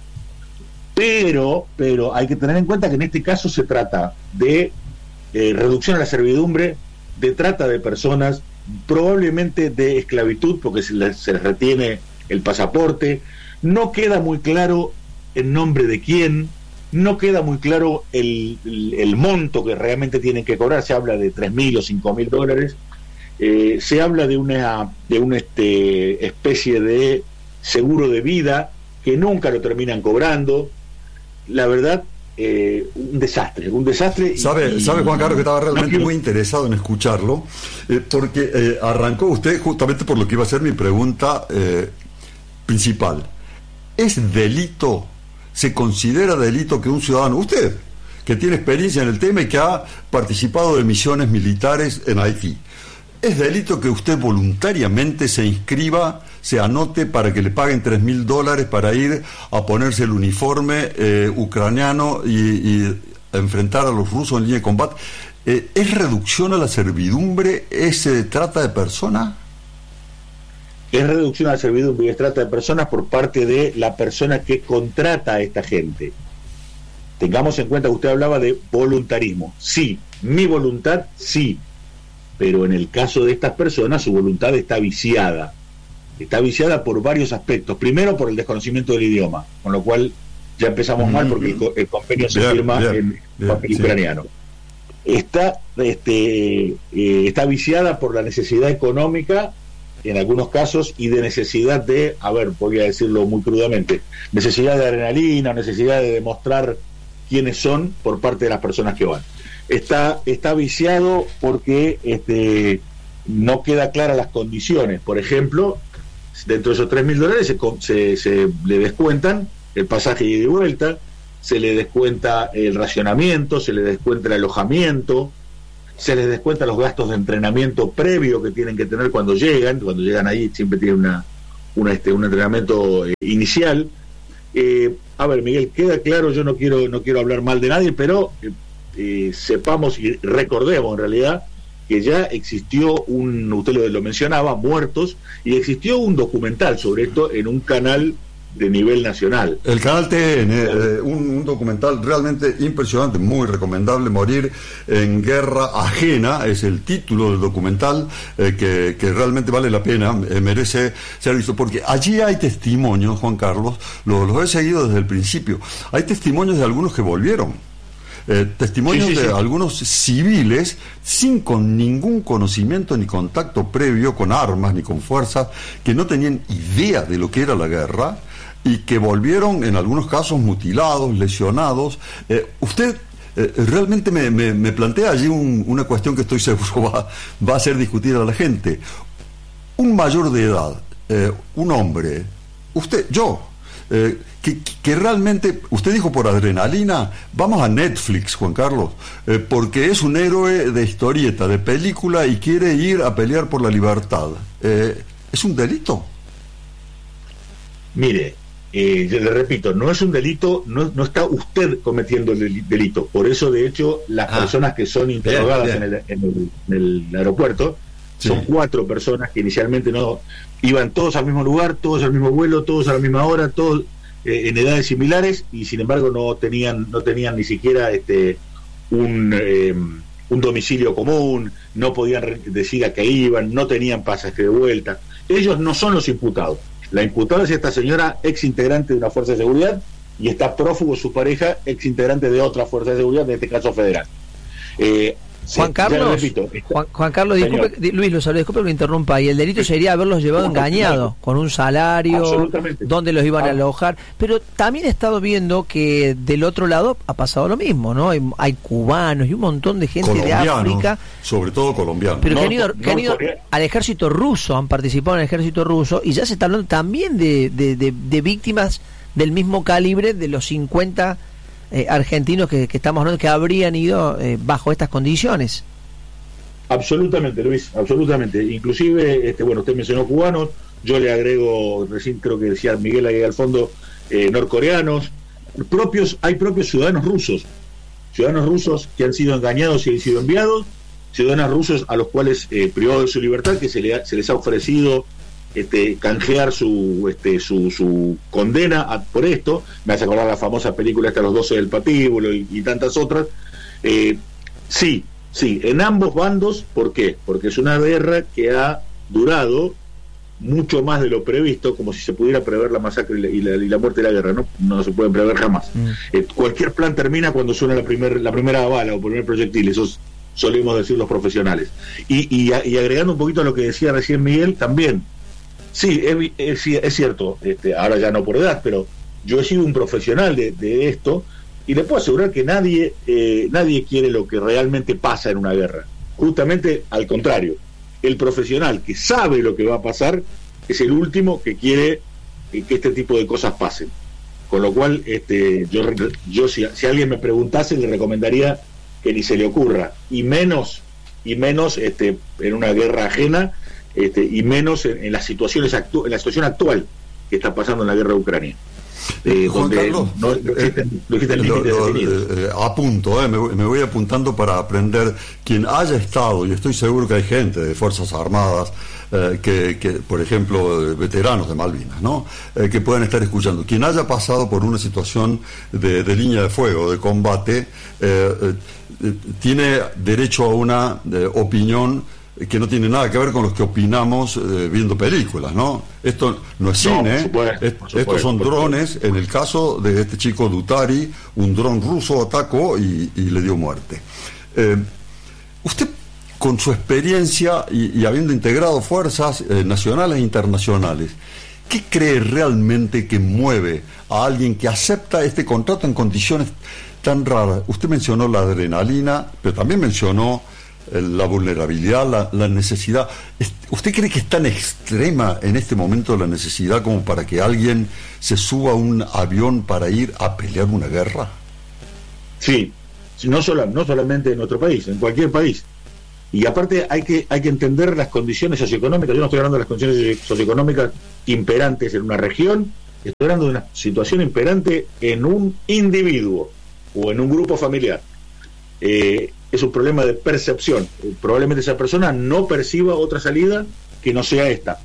Pero pero hay que tener en cuenta que en este caso se trata de eh, reducción a la servidumbre, de trata de personas, probablemente de esclavitud, porque se les, se les retiene el pasaporte. No queda muy claro el nombre de quién, no queda muy claro el, el, el monto que realmente tienen que cobrar. Se habla de tres mil o cinco mil dólares. Eh, se habla de una de una este, especie de seguro de vida que nunca lo terminan cobrando. La verdad, Eh, un desastre, un desastre. ¿Sabe, y, sabe Juan Carlos, que estaba realmente muy interesado en escucharlo, eh, porque eh, arrancó usted justamente por lo que iba a ser mi pregunta eh, principal. ¿Es delito, se considera delito que un ciudadano, usted, que tiene experiencia en el tema y que ha participado de misiones militares en Haití, es delito que usted voluntariamente se inscriba, se anote para que le paguen tres mil dólares para ir a ponerse el uniforme eh, ucraniano y, y enfrentar a los rusos en línea de combate? Eh, ¿Es reducción a la servidumbre? ¿Es eh, trata de personas? Es reducción a la servidumbre y es trata de personas por parte de la persona que contrata a esta gente. Tengamos en cuenta que usted hablaba de voluntarismo. Sí, Mi voluntad, sí, pero en el caso de estas personas su voluntad está viciada. Está viciada por varios aspectos. Primero, por el desconocimiento del idioma, con lo cual ya empezamos mm-hmm. mal porque el, el convenio se bien, firma bien, en bien, papel sí. ucraniano. Está, este, eh, está viciada por la necesidad económica, en algunos casos, y de necesidad de, a ver, voy a decirlo muy crudamente, necesidad de adrenalina, necesidad de demostrar quiénes son por parte de las personas que van. Está, está viciado porque este, no queda claras las condiciones. Por ejemplo, dentro de esos tres mil dólares se, se, se le descuentan el pasaje ida y vuelta, se le descuenta el racionamiento, se le descuenta el alojamiento, se les descuenta los gastos de entrenamiento previo que tienen que tener cuando llegan. Cuando llegan ahí siempre tienen una, una este, un entrenamiento eh, inicial. Eh, a ver, Miguel, queda claro, yo no quiero no quiero hablar mal de nadie, pero eh, eh, sepamos y recordemos en realidad que ya existió un, usted lo, lo mencionaba, muertos, y existió un documental sobre esto en un canal de nivel nacional. El canal T N, eh, un, un documental realmente impresionante, muy recomendable, Morir en Guerra Ajena, es el título del documental, eh, que, que realmente vale la pena, eh, merece ser visto, porque allí hay testimonios, Juan Carlos, los lo he seguido desde el principio, hay testimonios de algunos que volvieron. Eh, testimonios sí, sí, de sí. algunos civiles sin con ningún conocimiento ni contacto previo con armas ni con fuerzas, que no tenían idea de lo que era la guerra y que volvieron en algunos casos mutilados, lesionados. Eh, usted eh, realmente me, me, me plantea allí un, una cuestión que estoy seguro va, va a hacer discutir a la gente. Un mayor de edad, eh, un hombre, usted, yo, eh, que, que realmente, usted dijo por adrenalina, vamos a Netflix, Juan Carlos, eh, porque es un héroe de historieta, de película, y quiere ir a pelear por la libertad. Eh, ¿Es un delito? Mire, eh, yo le repito, no es un delito, no, no está usted cometiendo el delito. Por eso, de hecho, las ah, personas que son interrogadas bien, bien. En, el, en, el, en el aeropuerto, sí. Son cuatro personas que inicialmente no iban todos al mismo lugar, todos al mismo vuelo, todos a la misma hora, todos eh, en edades similares, y sin embargo no tenían no tenían ni siquiera este un eh, un domicilio común, no podían decir a qué iban, no tenían pasaje de vuelta. Ellos no son los imputados. La imputada es esta señora, ex integrante de una fuerza de seguridad, y está prófugo su pareja, ex integrante de otra fuerza de seguridad, en este caso federal. Eh, Juan Carlos, repito, está, Juan, Juan Carlos, disculpe, Luis lo saludo, disculpe que lo interrumpa, y el delito sería haberlos llevado no, engañados, no, con un salario, donde los iban ah. a alojar, pero también he estado viendo que del otro lado ha pasado lo mismo, ¿no? Hay, hay cubanos y un montón de gente de África, sobre todo colombianos, pero no, que han ido, no, que han ido no, al ejército ruso, han participado en el ejército ruso, y ya se está hablando también de, de, de, de víctimas del mismo calibre de los cincuenta Eh, argentinos que, que estamos hablando que habrían ido eh, bajo estas condiciones. Absolutamente, Luis, absolutamente. Inclusive, este, bueno, usted mencionó cubanos, yo le agrego, recién creo que decía Miguel ahí al fondo, eh, norcoreanos, propios, hay propios ciudadanos rusos, ciudadanos rusos que han sido engañados y han sido enviados, ciudadanos rusos a los cuales eh, privados de su libertad, que se, le ha, se les ha ofrecido Este, canjear su este su, su condena a, por esto. Me hace acordar la famosa película esta, Los doce del Patíbulo, y, y tantas otras. Eh, sí, sí, en ambos bandos. ¿Por qué? Porque es una guerra que ha durado mucho más de lo previsto, como si se pudiera prever la masacre y la, y la, y la muerte de la guerra. No, no se puede prever jamás. Mm. Eh, cualquier plan termina cuando suena la, primer, la primera bala o el primer proyectil. Eso es, solemos decir los profesionales. Y, y, y agregando un poquito a lo que decía recién Miguel, también sí, es, es, es cierto, este, ahora ya no por edad, pero yo he sido un profesional de, de esto, y le puedo asegurar que nadie eh, nadie quiere lo que realmente pasa en una guerra. Justamente al contrario, el profesional que sabe lo que va a pasar es el último que quiere eh, que este tipo de cosas pasen. Con lo cual, este, yo, yo si, si alguien me preguntase, le recomendaría que ni se le ocurra, y menos, y menos este, en una guerra ajena, Este, y menos en, en las situaciones actu- en la situación actual que está pasando en la guerra de Ucrania. eh, Juan donde Carlos, no, no existen, no existen límites lo, lo, definidos. eh, apunto, eh, me, me voy apuntando para aprender. Quien haya estado, y estoy seguro que hay gente de Fuerzas Armadas, eh, que, que, por ejemplo, veteranos de Malvinas, ¿no? Eh, que puedan estar escuchando. Quien haya pasado por una situación de, de línea de fuego, de combate, eh, eh, tiene derecho a una eh, opinión que no tiene nada que ver con los que opinamos eh, viendo películas, ¿no? Esto no es No, cine, por supuesto, es- por supuesto, estos son por drones. En el caso de este chico Dutari, un dron ruso atacó y, y le dio muerte. Eh, usted, con su experiencia y, y habiendo integrado fuerzas eh, nacionales e internacionales, ¿qué cree realmente que mueve a alguien que acepta este contrato en condiciones tan raras? Usted mencionó la adrenalina, pero también mencionó eh, la vulnerabilidad, la, la necesidad. Es- ¿Usted cree que es tan extrema en este momento la necesidad como para que alguien se suba a un avión para ir a pelear una guerra? Sí, no, sola, no solamente en nuestro país, en cualquier país. Y aparte hay que hay que entender las condiciones socioeconómicas. Yo no estoy hablando de las condiciones socioeconómicas imperantes en una región, estoy hablando de una situación imperante en un individuo o en un grupo familiar. Eh, es un problema de percepción. Eh, probablemente esa persona no perciba otra salida que no sea esta.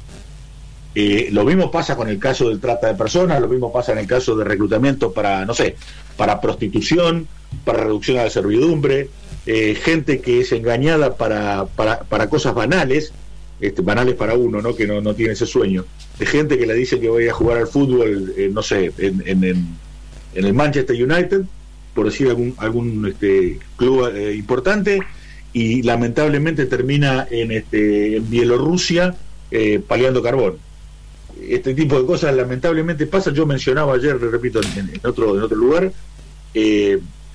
Eh, lo mismo pasa con el caso del trata de personas, lo mismo pasa en el caso de reclutamiento para, no sé, para prostitución, para reducción a la servidumbre, eh, gente que es engañada para, para, para cosas banales, este, banales para uno, ¿no? Que no, no tiene ese sueño, de gente que le dice que voy a jugar al fútbol, eh, no sé, en, en, en, en el Manchester United, por decir algún, algún este, club eh, importante, y lamentablemente termina en, este, en Bielorrusia eh, paliando carbón. Este tipo de cosas lamentablemente pasan. Yo mencionaba ayer, repito, en, en otro en otro lugar, eh,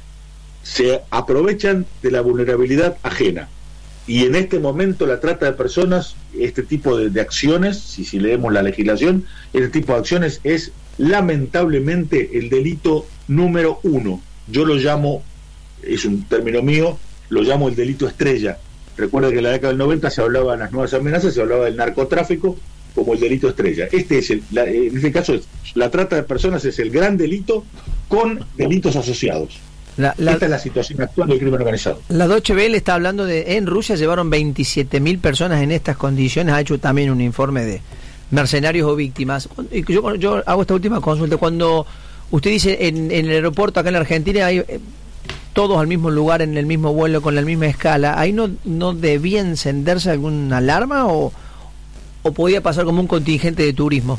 se aprovechan de la vulnerabilidad ajena, y en este momento la trata de personas, este tipo de, de acciones, si, si leemos la legislación, este tipo de acciones es lamentablemente el delito número uno. Yo lo llamo, es un término mío, lo llamo el delito estrella. Recuerda que en la década del noventa se hablaba de las nuevas amenazas, se hablaba del narcotráfico como el delito estrella. Este es el, la, en este caso, es, la trata de personas es el gran delito con delitos asociados. La, la, Esta es la situación actual del crimen organizado. La Deutsche Welle está hablando de, en Rusia llevaron veintisiete mil personas en estas condiciones, ha hecho también un informe de mercenarios o víctimas. Y yo, yo hago esta última consulta. Cuando usted dice en, en el aeropuerto acá en la Argentina hay eh, todos al mismo lugar, en el mismo vuelo, con la misma escala, ¿ahí no, no debía encenderse alguna alarma o, o podía pasar como un contingente de turismo?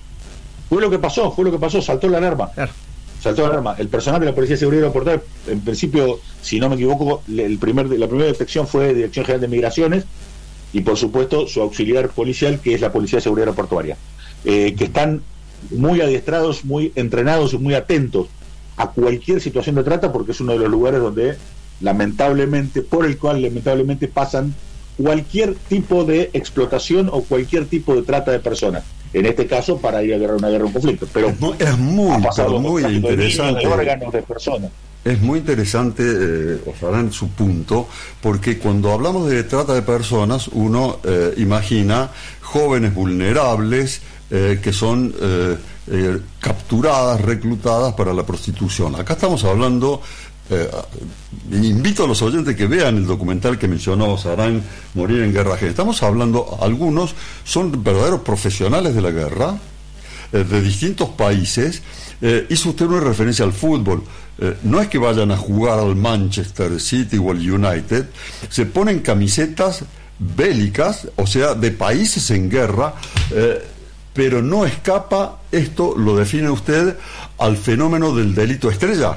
Fue lo que pasó, fue lo que pasó, saltó la alarma. Claro. Saltó la alarma. El personal de la Policía de Seguridad Aeroportuaria, en principio, si no me equivoco, el primer, la primera detección fue de Dirección General de Migraciones, y por supuesto su auxiliar policial, que es la Policía de Seguridad Aeroportuaria, eh, que están muy adiestrados, muy entrenados y muy atentos a cualquier situación de trata, porque es uno de los lugares donde lamentablemente, por el cual lamentablemente pasan cualquier tipo de explotación o cualquier tipo de trata de personas. En este caso, para ir a guerra, una guerra, un conflicto. Pero es muy, es muy, pero muy interesante. De órganos de personas. Es muy interesante, eh, Osarán, su punto, porque cuando hablamos de trata de personas, uno eh, imagina jóvenes vulnerables eh, que son eh, eh, capturadas, reclutadas para la prostitución. Acá estamos hablando, eh, invito a los oyentes que vean el documental que mencionó Osarán, Morir en Guerra Ajena. Estamos hablando, algunos son verdaderos profesionales de la guerra, eh, de distintos países. Eh, hizo usted una referencia al fútbol. Eh, no es que vayan a jugar al Manchester City o al United, se ponen camisetas bélicas, o sea, de países en guerra, eh, pero no escapa, esto lo define usted, al fenómeno del delito estrella,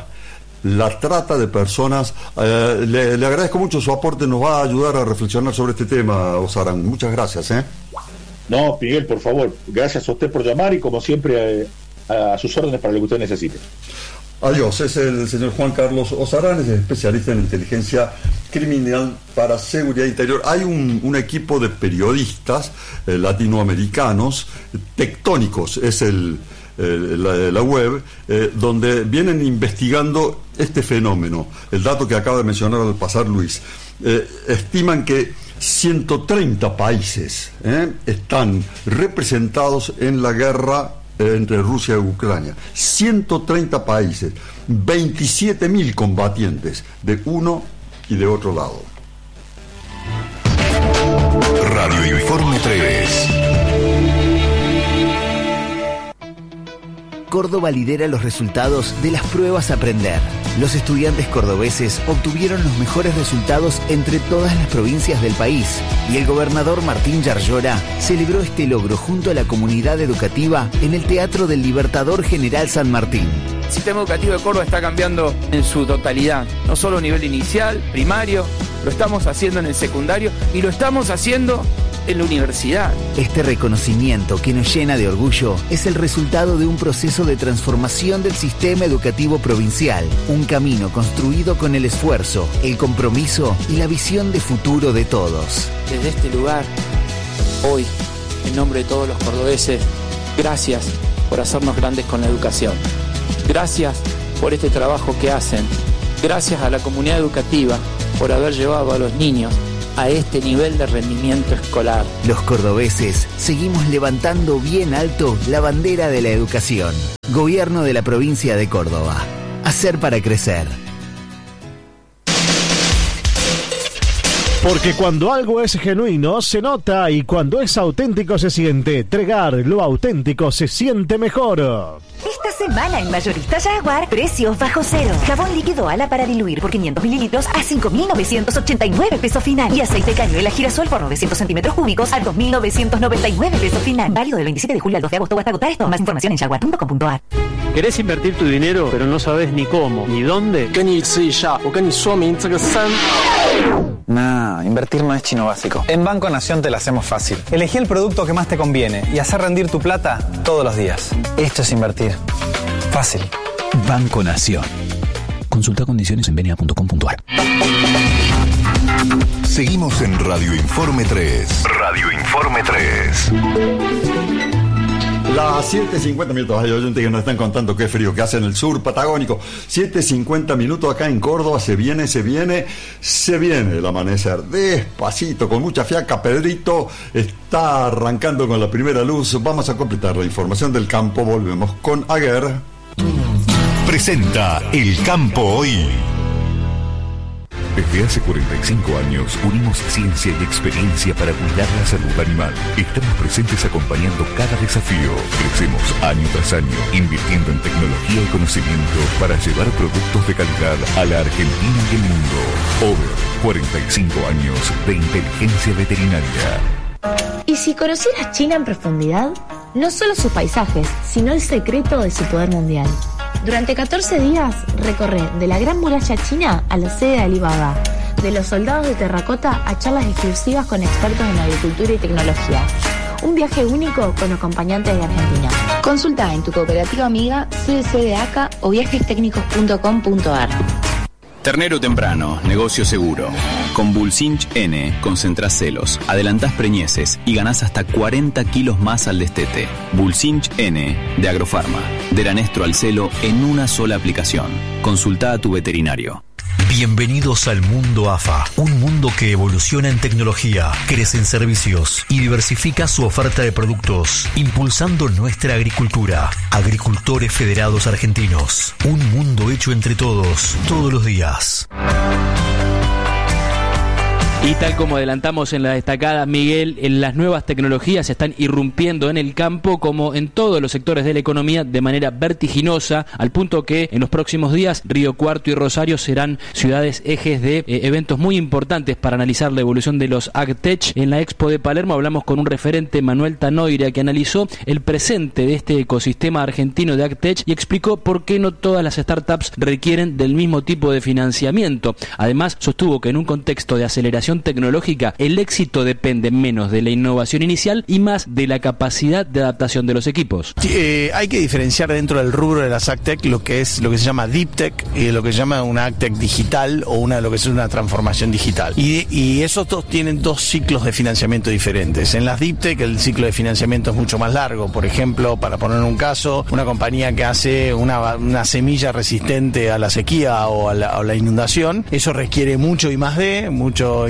la trata de personas. Eh, le, le agradezco mucho su aporte, nos va a ayudar a reflexionar sobre este tema, Osarán. Muchas gracias. ¿eh? No, Miguel, por favor, gracias a usted por llamar, y como siempre, eh, a sus órdenes para lo que usted necesite. Adiós, es el señor Juan Carlos Osarán, es especialista en inteligencia criminal para seguridad interior. Hay un, un equipo de periodistas eh, latinoamericanos, tectónicos, es el, eh, la, la web, eh, donde vienen investigando este fenómeno. El dato que acaba de mencionar al pasar Luis, eh, estiman que ciento treinta países eh, están representados en la guerra entre Rusia y Ucrania. ciento treinta países, veintisiete mil combatientes de uno y de otro lado. Radio Informe tres. Córdoba lidera los resultados de las pruebas Aprender. Los estudiantes cordobeses obtuvieron los mejores resultados entre todas las provincias del país y el gobernador Martín Yarlora celebró este logro junto a la comunidad educativa en el Teatro del Libertador General San Martín. El sistema educativo de Córdoba está cambiando en su totalidad, no solo a nivel inicial, primario, lo estamos haciendo en el secundario y lo estamos haciendo en la universidad. Este reconocimiento que nos llena de orgullo es el resultado de un proceso de transformación del sistema educativo provincial, un camino construido con el esfuerzo, el compromiso y la visión de futuro de todos. Desde este lugar, hoy, en nombre de todos los cordobeses, gracias por hacernos grandes con la educación. Gracias por este trabajo que hacen. Gracias a la comunidad educativa por haber llevado a los niños a este nivel de rendimiento escolar. Los cordobeses seguimos levantando bien alto la bandera de la educación. Gobierno de la provincia de Córdoba. Hacer para crecer. Porque cuando algo es genuino se nota y cuando es auténtico se siente. Tregar lo auténtico se siente mejor. Esta semana en Mayorista Jaguar, precios bajo cero. Jabón líquido ala para diluir por quinientos mililitros a cinco mil novecientos ochenta y nueve pesos final. Y aceite cañuela girasol por novecientos centímetros cúbicos a dos mil novecientos noventa y nueve pesos final. Válido del veintisiete de julio al dos de agosto o hasta agotar esto. Más información en jaguar punto com punto a r. ¿Querés invertir tu dinero, pero no sabes ni cómo, ni dónde? Nah, invertir no es chino básico. En Banco Nación te la hacemos fácil. Elegí el producto que más te conviene y hacer rendir tu plata todos los días. Esto es invertir. Fácil. Banco Nación. Consulta condiciones en benia punto com punto a r. Seguimos en Radio Informe tres. Radio Informe tres. Las siete y cincuenta minutos, hay oyentes que nos están contando qué frío que hace en el sur patagónico. siete y cincuenta minutos acá en Córdoba, se viene, se viene, se viene el amanecer. Despacito, con mucha fiaca, Pedrito está arrancando con la primera luz. Vamos a completar la información del campo, volvemos con Aguer. Presenta El Campo Hoy. Desde hace cuarenta y cinco años unimos ciencia y experiencia para cuidar la salud animal. Estamos presentes acompañando cada desafío. Crecemos año tras año, invirtiendo en tecnología y conocimiento para llevar productos de calidad a la Argentina y el mundo. Over, cuarenta y cinco años de inteligencia veterinaria. ¿Y si conocieras China en profundidad? No solo sus paisajes, sino el secreto de su poder mundial. Durante catorce días recorre de la Gran Muralla China a la sede de Alibaba, de los soldados de terracota a charlas exclusivas con expertos en agricultura y tecnología. Un viaje único con acompañantes de Argentina. Consulta en tu cooperativa amiga C D C de A C A o viajes técnicos punto com punto a r. Ternero temprano, negocio seguro. Con Bulsinch N, concentrás celos, adelantás preñeces y ganás hasta cuarenta kilos más al destete. Bulsinch N, de Agrofarma. De Lanestro al celo en una sola aplicación. Consulta a tu veterinario. Bienvenidos al mundo A F A, un mundo que evoluciona en tecnología, crece en servicios y diversifica su oferta de productos, impulsando nuestra agricultura. Agricultores Federados Argentinos, un mundo hecho entre todos, todos los días. Y tal como adelantamos en la destacada, Miguel, en las nuevas tecnologías están irrumpiendo en el campo como en todos los sectores de la economía de manera vertiginosa, al punto que en los próximos días Río Cuarto y Rosario serán ciudades ejes de eh, eventos muy importantes para analizar la evolución de los AgTech. En la Expo de Palermo hablamos con un referente, Manuel Tanoira, que analizó el presente de este ecosistema argentino de AgTech y explicó por qué no todas las startups requieren del mismo tipo de financiamiento. Además, sostuvo que en un contexto de aceleración tecnológica, el éxito depende menos de la innovación inicial y más de la capacidad de adaptación de los equipos. Sí, eh, hay que diferenciar dentro del rubro de las AgTech lo que es lo que se llama Deep Tech y lo que se llama una AgTech digital o una lo que es una transformación digital. Y, y esos dos tienen dos ciclos de financiamiento diferentes. En las Deep Tech el ciclo de financiamiento es mucho más largo. Por ejemplo, para poner un caso, una compañía que hace una, una semilla resistente a la sequía o a la, a la inundación, eso requiere mucho I más D, mucho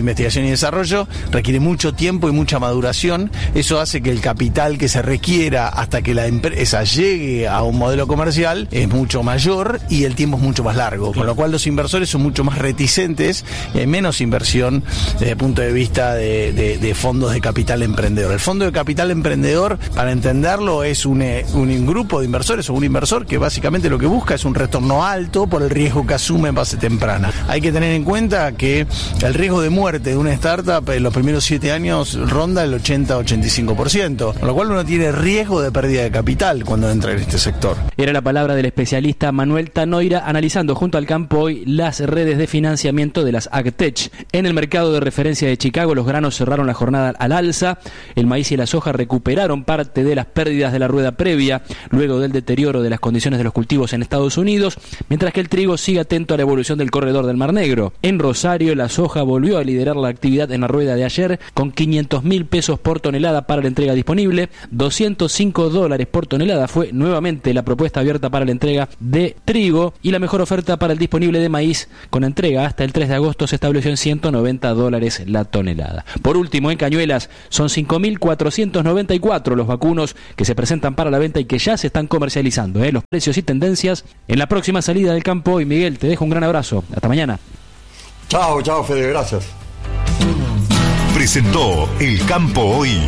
investigación y desarrollo, requiere mucho tiempo y mucha maduración. Eso hace que el capital que se requiera hasta que la empresa llegue a un modelo comercial es mucho mayor y el tiempo es mucho más largo, con lo cual los inversores son mucho más reticentes y hay menos inversión desde el punto de vista de, de, de fondos de capital emprendedor. El fondo de capital emprendedor, para entenderlo, es un, un grupo de inversores o un inversor que básicamente lo que busca es un retorno alto por el riesgo que asume en base temprana. Hay que tener en cuenta que el riesgo de muerte de una startup en los primeros siete años ronda el ochenta a ochenta y cinco por ciento, con lo cual uno tiene riesgo de pérdida de capital cuando entra en este sector. Era la palabra del especialista Manuel Tanoira analizando junto al campo hoy las redes de financiamiento de las AgTech. En el mercado de referencia de Chicago, los granos cerraron la jornada al alza, el maíz y la soja recuperaron parte de las pérdidas de la rueda previa luego del deterioro de las condiciones de los cultivos en Estados Unidos, mientras que el trigo sigue atento a la evolución del corredor del Mar Negro. En Rosario, la soja volvió a liderar la actividad en la rueda de ayer con quinientos mil pesos por tonelada para la entrega disponible, doscientos cinco dólares por tonelada fue nuevamente la propuesta abierta para la entrega de trigo y la mejor oferta para el disponible de maíz con entrega hasta el tres de agosto se estableció en ciento noventa dólares la tonelada. Por último, en Cañuelas son cinco mil cuatrocientos noventa y cuatro los vacunos que se presentan para la venta y que ya se están comercializando. ¿eh? Los precios y tendencias en la próxima salida del campo. Y Miguel, te dejo un gran abrazo. Hasta mañana. Chao, chao, Fede, gracias. Presentó El Campo Hoy.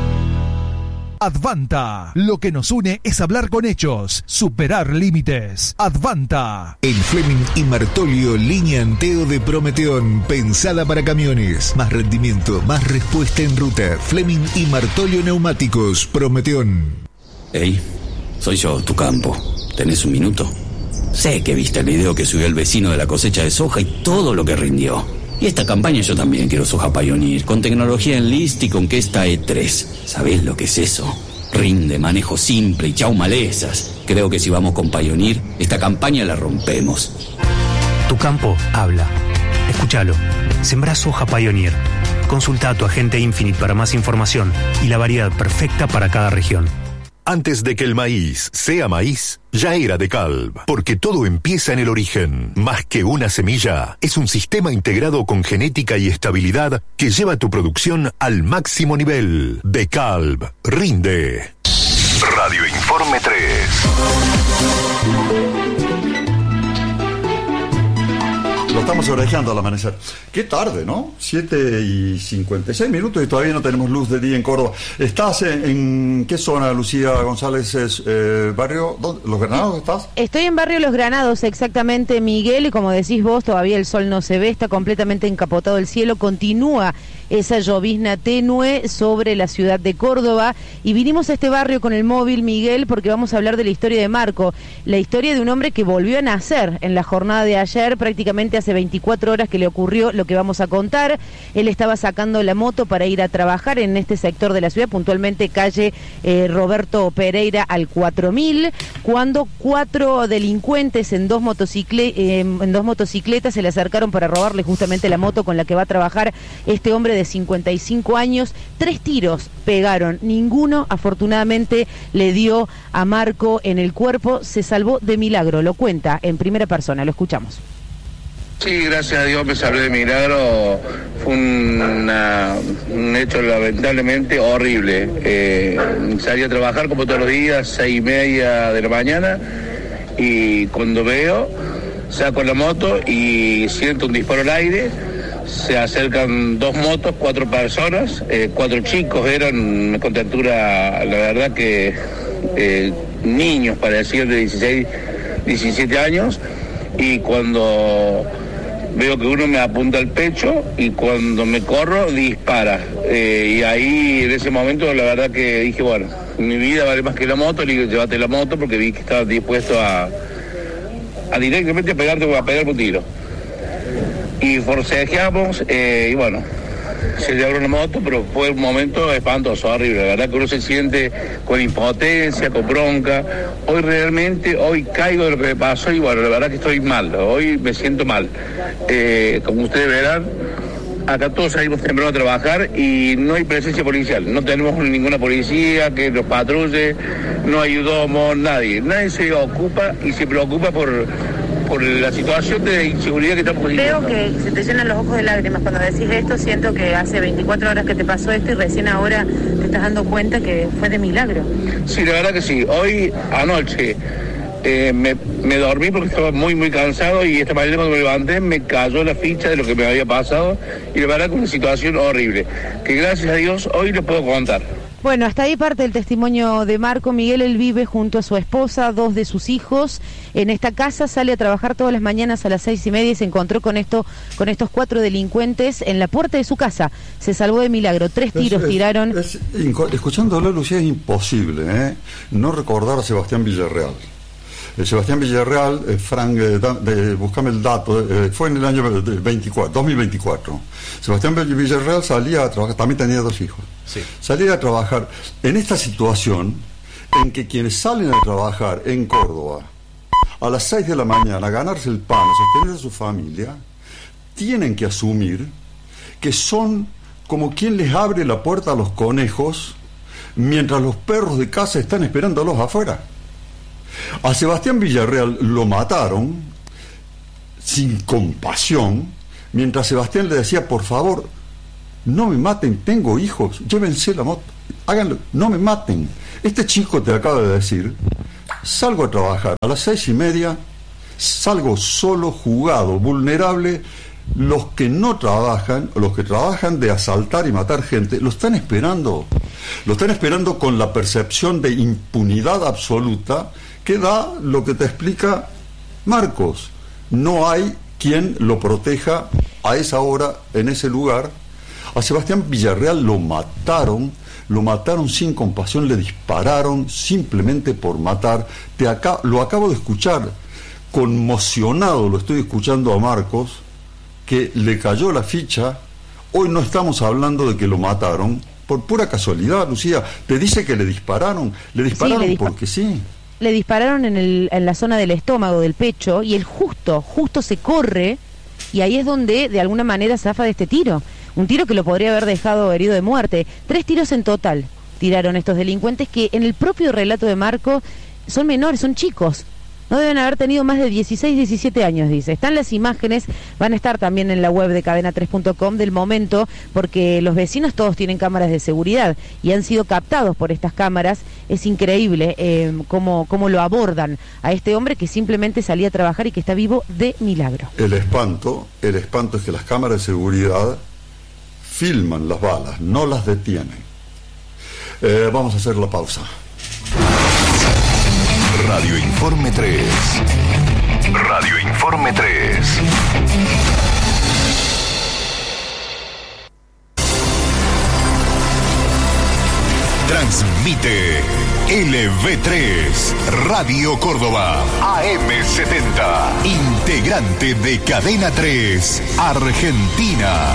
Advanta. Lo que nos une es hablar con hechos, superar límites. Advanta. El Fleming y Martolio línea Anteo de Prometeón, pensada para camiones. Más rendimiento, más respuesta en ruta. Fleming y Martolio Neumáticos, Prometeón. Hey, soy yo, tu campo. ¿Tenés un minuto? Sé que viste el video que subió el vecino de la cosecha de soja y todo lo que rindió. Y esta campaña yo también quiero soja Pioneer, con tecnología Enlist y con que esta E tres. ¿Sabés lo que es eso? Rinde, manejo simple y chau malezas. Creo que si vamos con Pioneer, esta campaña la rompemos. Tu campo habla. Escúchalo. Sembrá soja Pioneer. Consulta a tu agente Infinite para más información y la variedad perfecta para cada región. Antes de que el maíz sea maíz, ya era DeKalb, porque todo empieza en el origen. Más que una semilla, es un sistema integrado con genética y estabilidad que lleva tu producción al máximo nivel. DeKalb, rinde. Radio Informe tres. Lo estamos orejeando al amanecer. Qué tarde, ¿no? siete y cincuenta y seis minutos y todavía no tenemos luz de día en Córdoba. ¿Estás en, en qué zona, Lucía González? Es, eh, ¿Barrio ¿dónde? Los Granados estás? Estoy en Barrio Los Granados, exactamente, Miguel, y como decís vos, todavía el sol no se ve, está completamente encapotado el cielo, continúa esa llovizna tenue sobre la ciudad de Córdoba, y vinimos a este barrio con el móvil, Miguel, porque vamos a hablar de la historia de Marco, la historia de un hombre que volvió a nacer en la jornada de ayer, prácticamente hace veinticuatro horas que le ocurrió lo que vamos a contar. Él estaba sacando la moto para ir a trabajar en este sector de la ciudad, puntualmente calle eh, Roberto Pereira al cuatro mil, cuando cuatro delincuentes en dos, motocicle eh, en dos motocicletas se le acercaron para robarle justamente la moto con la que va a trabajar este hombre de cincuenta y cinco años. Tres tiros pegaron, ninguno afortunadamente le dio a Marco en el cuerpo, se salvó de milagro, lo cuenta en primera persona, lo escuchamos. Sí, gracias a Dios me salvé de milagro. Fue una, un hecho lamentablemente horrible. Eh, salí a trabajar como todos los días, seis y media de la mañana, y cuando veo, saco la moto y siento un disparo al aire. Se acercan dos motos, cuatro personas, eh, cuatro chicos, eran con contextura, la verdad que eh, niños, parecían de dieciséis, diecisiete años, y cuando veo que uno me apunta al pecho y cuando me corro dispara. Eh, y ahí en ese momento la verdad que dije, bueno, mi vida vale más que la moto, le digo, llévate la moto, porque vi que estaba dispuesto a, a directamente a pegarte, a pegarme un tiro. Y forcejeamos, eh, y bueno, se llevaron la moto, pero fue un momento espantoso, horrible. La verdad que uno se siente con impotencia, con bronca. Hoy realmente, hoy caigo de lo que me pasó y bueno, la verdad que estoy mal, hoy me siento mal. Eh, como ustedes verán, acá todos salimos temprano a trabajar y no hay presencia policial. No tenemos ninguna policía que nos patrulle, no ayudamos, nadie. Nadie se ocupa y se preocupa por, por la situación de inseguridad que estamos viviendo. Veo que se te llenan los ojos de lágrimas cuando decís esto. Siento que hace veinticuatro horas que te pasó esto y recién ahora te estás dando cuenta que fue de milagro. Sí, la verdad que sí. Hoy, anoche, eh, me, me dormí porque estaba muy, muy cansado y esta mañana cuando me levanté me cayó la ficha de lo que me había pasado y la verdad que una situación horrible, que gracias a Dios hoy lo puedo contar. Bueno, hasta ahí parte el testimonio de Marco. Miguel, él vive junto a su esposa, dos de sus hijos. En esta casa sale a trabajar todas las mañanas a las seis y media y se encontró con esto, con estos cuatro delincuentes en la puerta de su casa. Se salvó de milagro. Tres tiros es, tiraron. Es, es, escuchándolo, Lucía, es imposible ¿eh? no recordar a Sebastián Villarreal. Eh, Sebastián Villarreal, eh, Frank, eh, da, de, buscame el dato, eh, fue en el año veinticuatro, dos mil veinticuatro. Sebastián Villarreal salía a trabajar, también tenía dos hijos. Sí. Salía a trabajar en esta situación en que quienes salen a trabajar en Córdoba a las seis de la mañana a ganarse el pan, a sostener a su familia, tienen que asumir que son como quien les abre la puerta a los conejos mientras los perros de casa están esperándolos afuera. A Sebastián Villarreal lo mataron sin compasión, mientras Sebastián le decía, por favor, no me maten, tengo hijos, llévense la moto, háganlo, no me maten. Este chico te acaba de decir, salgo a trabajar a las seis y media, salgo solo, jugado, vulnerable. Los que no trabajan, los que trabajan de asaltar y matar gente, lo están esperando. Lo están esperando con la percepción de impunidad absoluta que da lo que te explica Marcos. No hay quien lo proteja a esa hora, en ese lugar. A Sebastián Villarreal lo mataron, lo mataron sin compasión, le dispararon simplemente por matar. Te acá, lo acabo de escuchar, conmocionado lo estoy escuchando a Marcos, que le cayó la ficha. Hoy no estamos hablando de que lo mataron por pura casualidad, Lucía. Te dice que le dispararon, le dispararon sí, le dispa- porque sí. Le dispararon en, el, en la zona del estómago, del pecho, y él justo, justo se corre, y ahí es donde de alguna manera zafa de este tiro. Un tiro que lo podría haber dejado herido de muerte. Tres tiros en total tiraron estos delincuentes que en el propio relato de Marco son menores, son chicos. No deben haber tenido más de dieciséis, diecisiete años, dice. Están las imágenes, van a estar también en la web de cadena tres punto com del momento, porque los vecinos todos tienen cámaras de seguridad y han sido captados por estas cámaras. Es increíble eh, cómo, cómo lo abordan a este hombre que simplemente salía a trabajar y que está vivo de milagro. El espanto, el espanto es que las cámaras de seguridad filman las balas, no las detienen. Eh, vamos a hacer la pausa. Radio Informe tres. Radio Informe tres. Transmite L V tres, Radio Córdoba, A M setenta, integrante de Cadena tres, Argentina.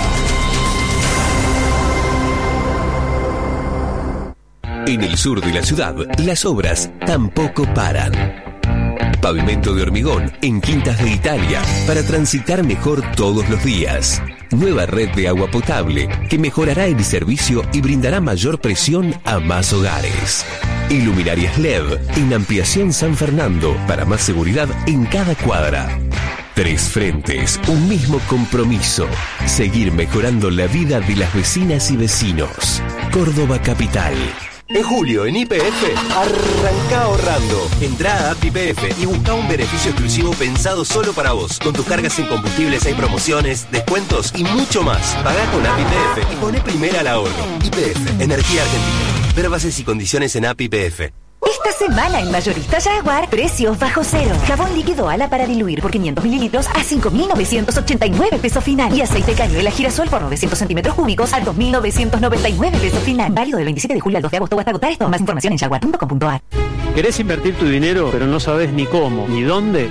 En el sur de la ciudad, las obras tampoco paran. Pavimento de hormigón en Quintas de Italia para transitar mejor todos los días. Nueva red de agua potable que mejorará el servicio y brindará mayor presión a más hogares. Iluminarias L E D en Ampliación San Fernando para más seguridad en cada cuadra. Tres frentes, un mismo compromiso. Seguir mejorando la vida de las vecinas y vecinos. Córdoba Capital. En julio, en Y P F, arranca ahorrando. Entrá a App Y P F y busca un beneficio exclusivo pensado solo para vos. Con tus cargas en combustibles hay promociones, descuentos y mucho más. Pagá con App Y P F y poné primera al ahorro. Y P F, Energía Argentina. Ver bases y condiciones en App Y P F. Esta semana en Mayorista Jaguar, precios bajo cero. Jabón líquido ala para diluir por quinientos mililitros a cinco mil novecientos ochenta y nueve pesos final. Y aceite cañuela girasol por novecientos centímetros cúbicos a dos mil novecientos noventa y nueve pesos final. Válido del veintisiete de julio al dos de agosto o hasta agotar esto. Más información en jaguar punto com punto a r. ¿Querés invertir tu dinero, pero no sabes ni cómo, ni dónde?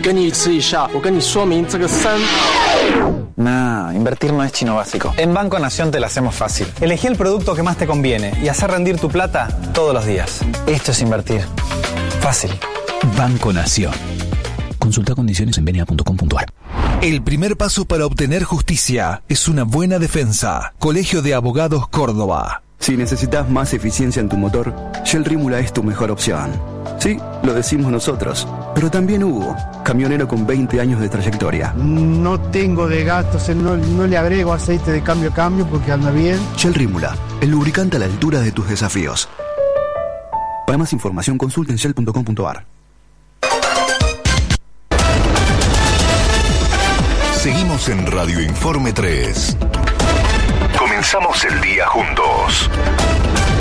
Nah, invertir no es chino básico. En Banco Nación te la hacemos fácil. Elegí el producto que más te conviene y hacer rendir tu plata todos los días. Esto es invertir. Fácil. Banco Nación. Consulta condiciones en b n a punto com punto a r. El primer paso para obtener justicia es una buena defensa. Colegio de Abogados Córdoba. Si necesitas más eficiencia en tu motor, Shell Rímula es tu mejor opción. Sí, lo decimos nosotros. Pero también Hugo, camionero con veinte años de trayectoria. No tengo de gastos, no, no le agrego aceite de cambio a cambio porque anda bien. Shell Rímula, el lubricante a la altura de tus desafíos. Para más información consulta en shell punto com punto a r. Seguimos en Radio Informe tres. Comenzamos el día juntos.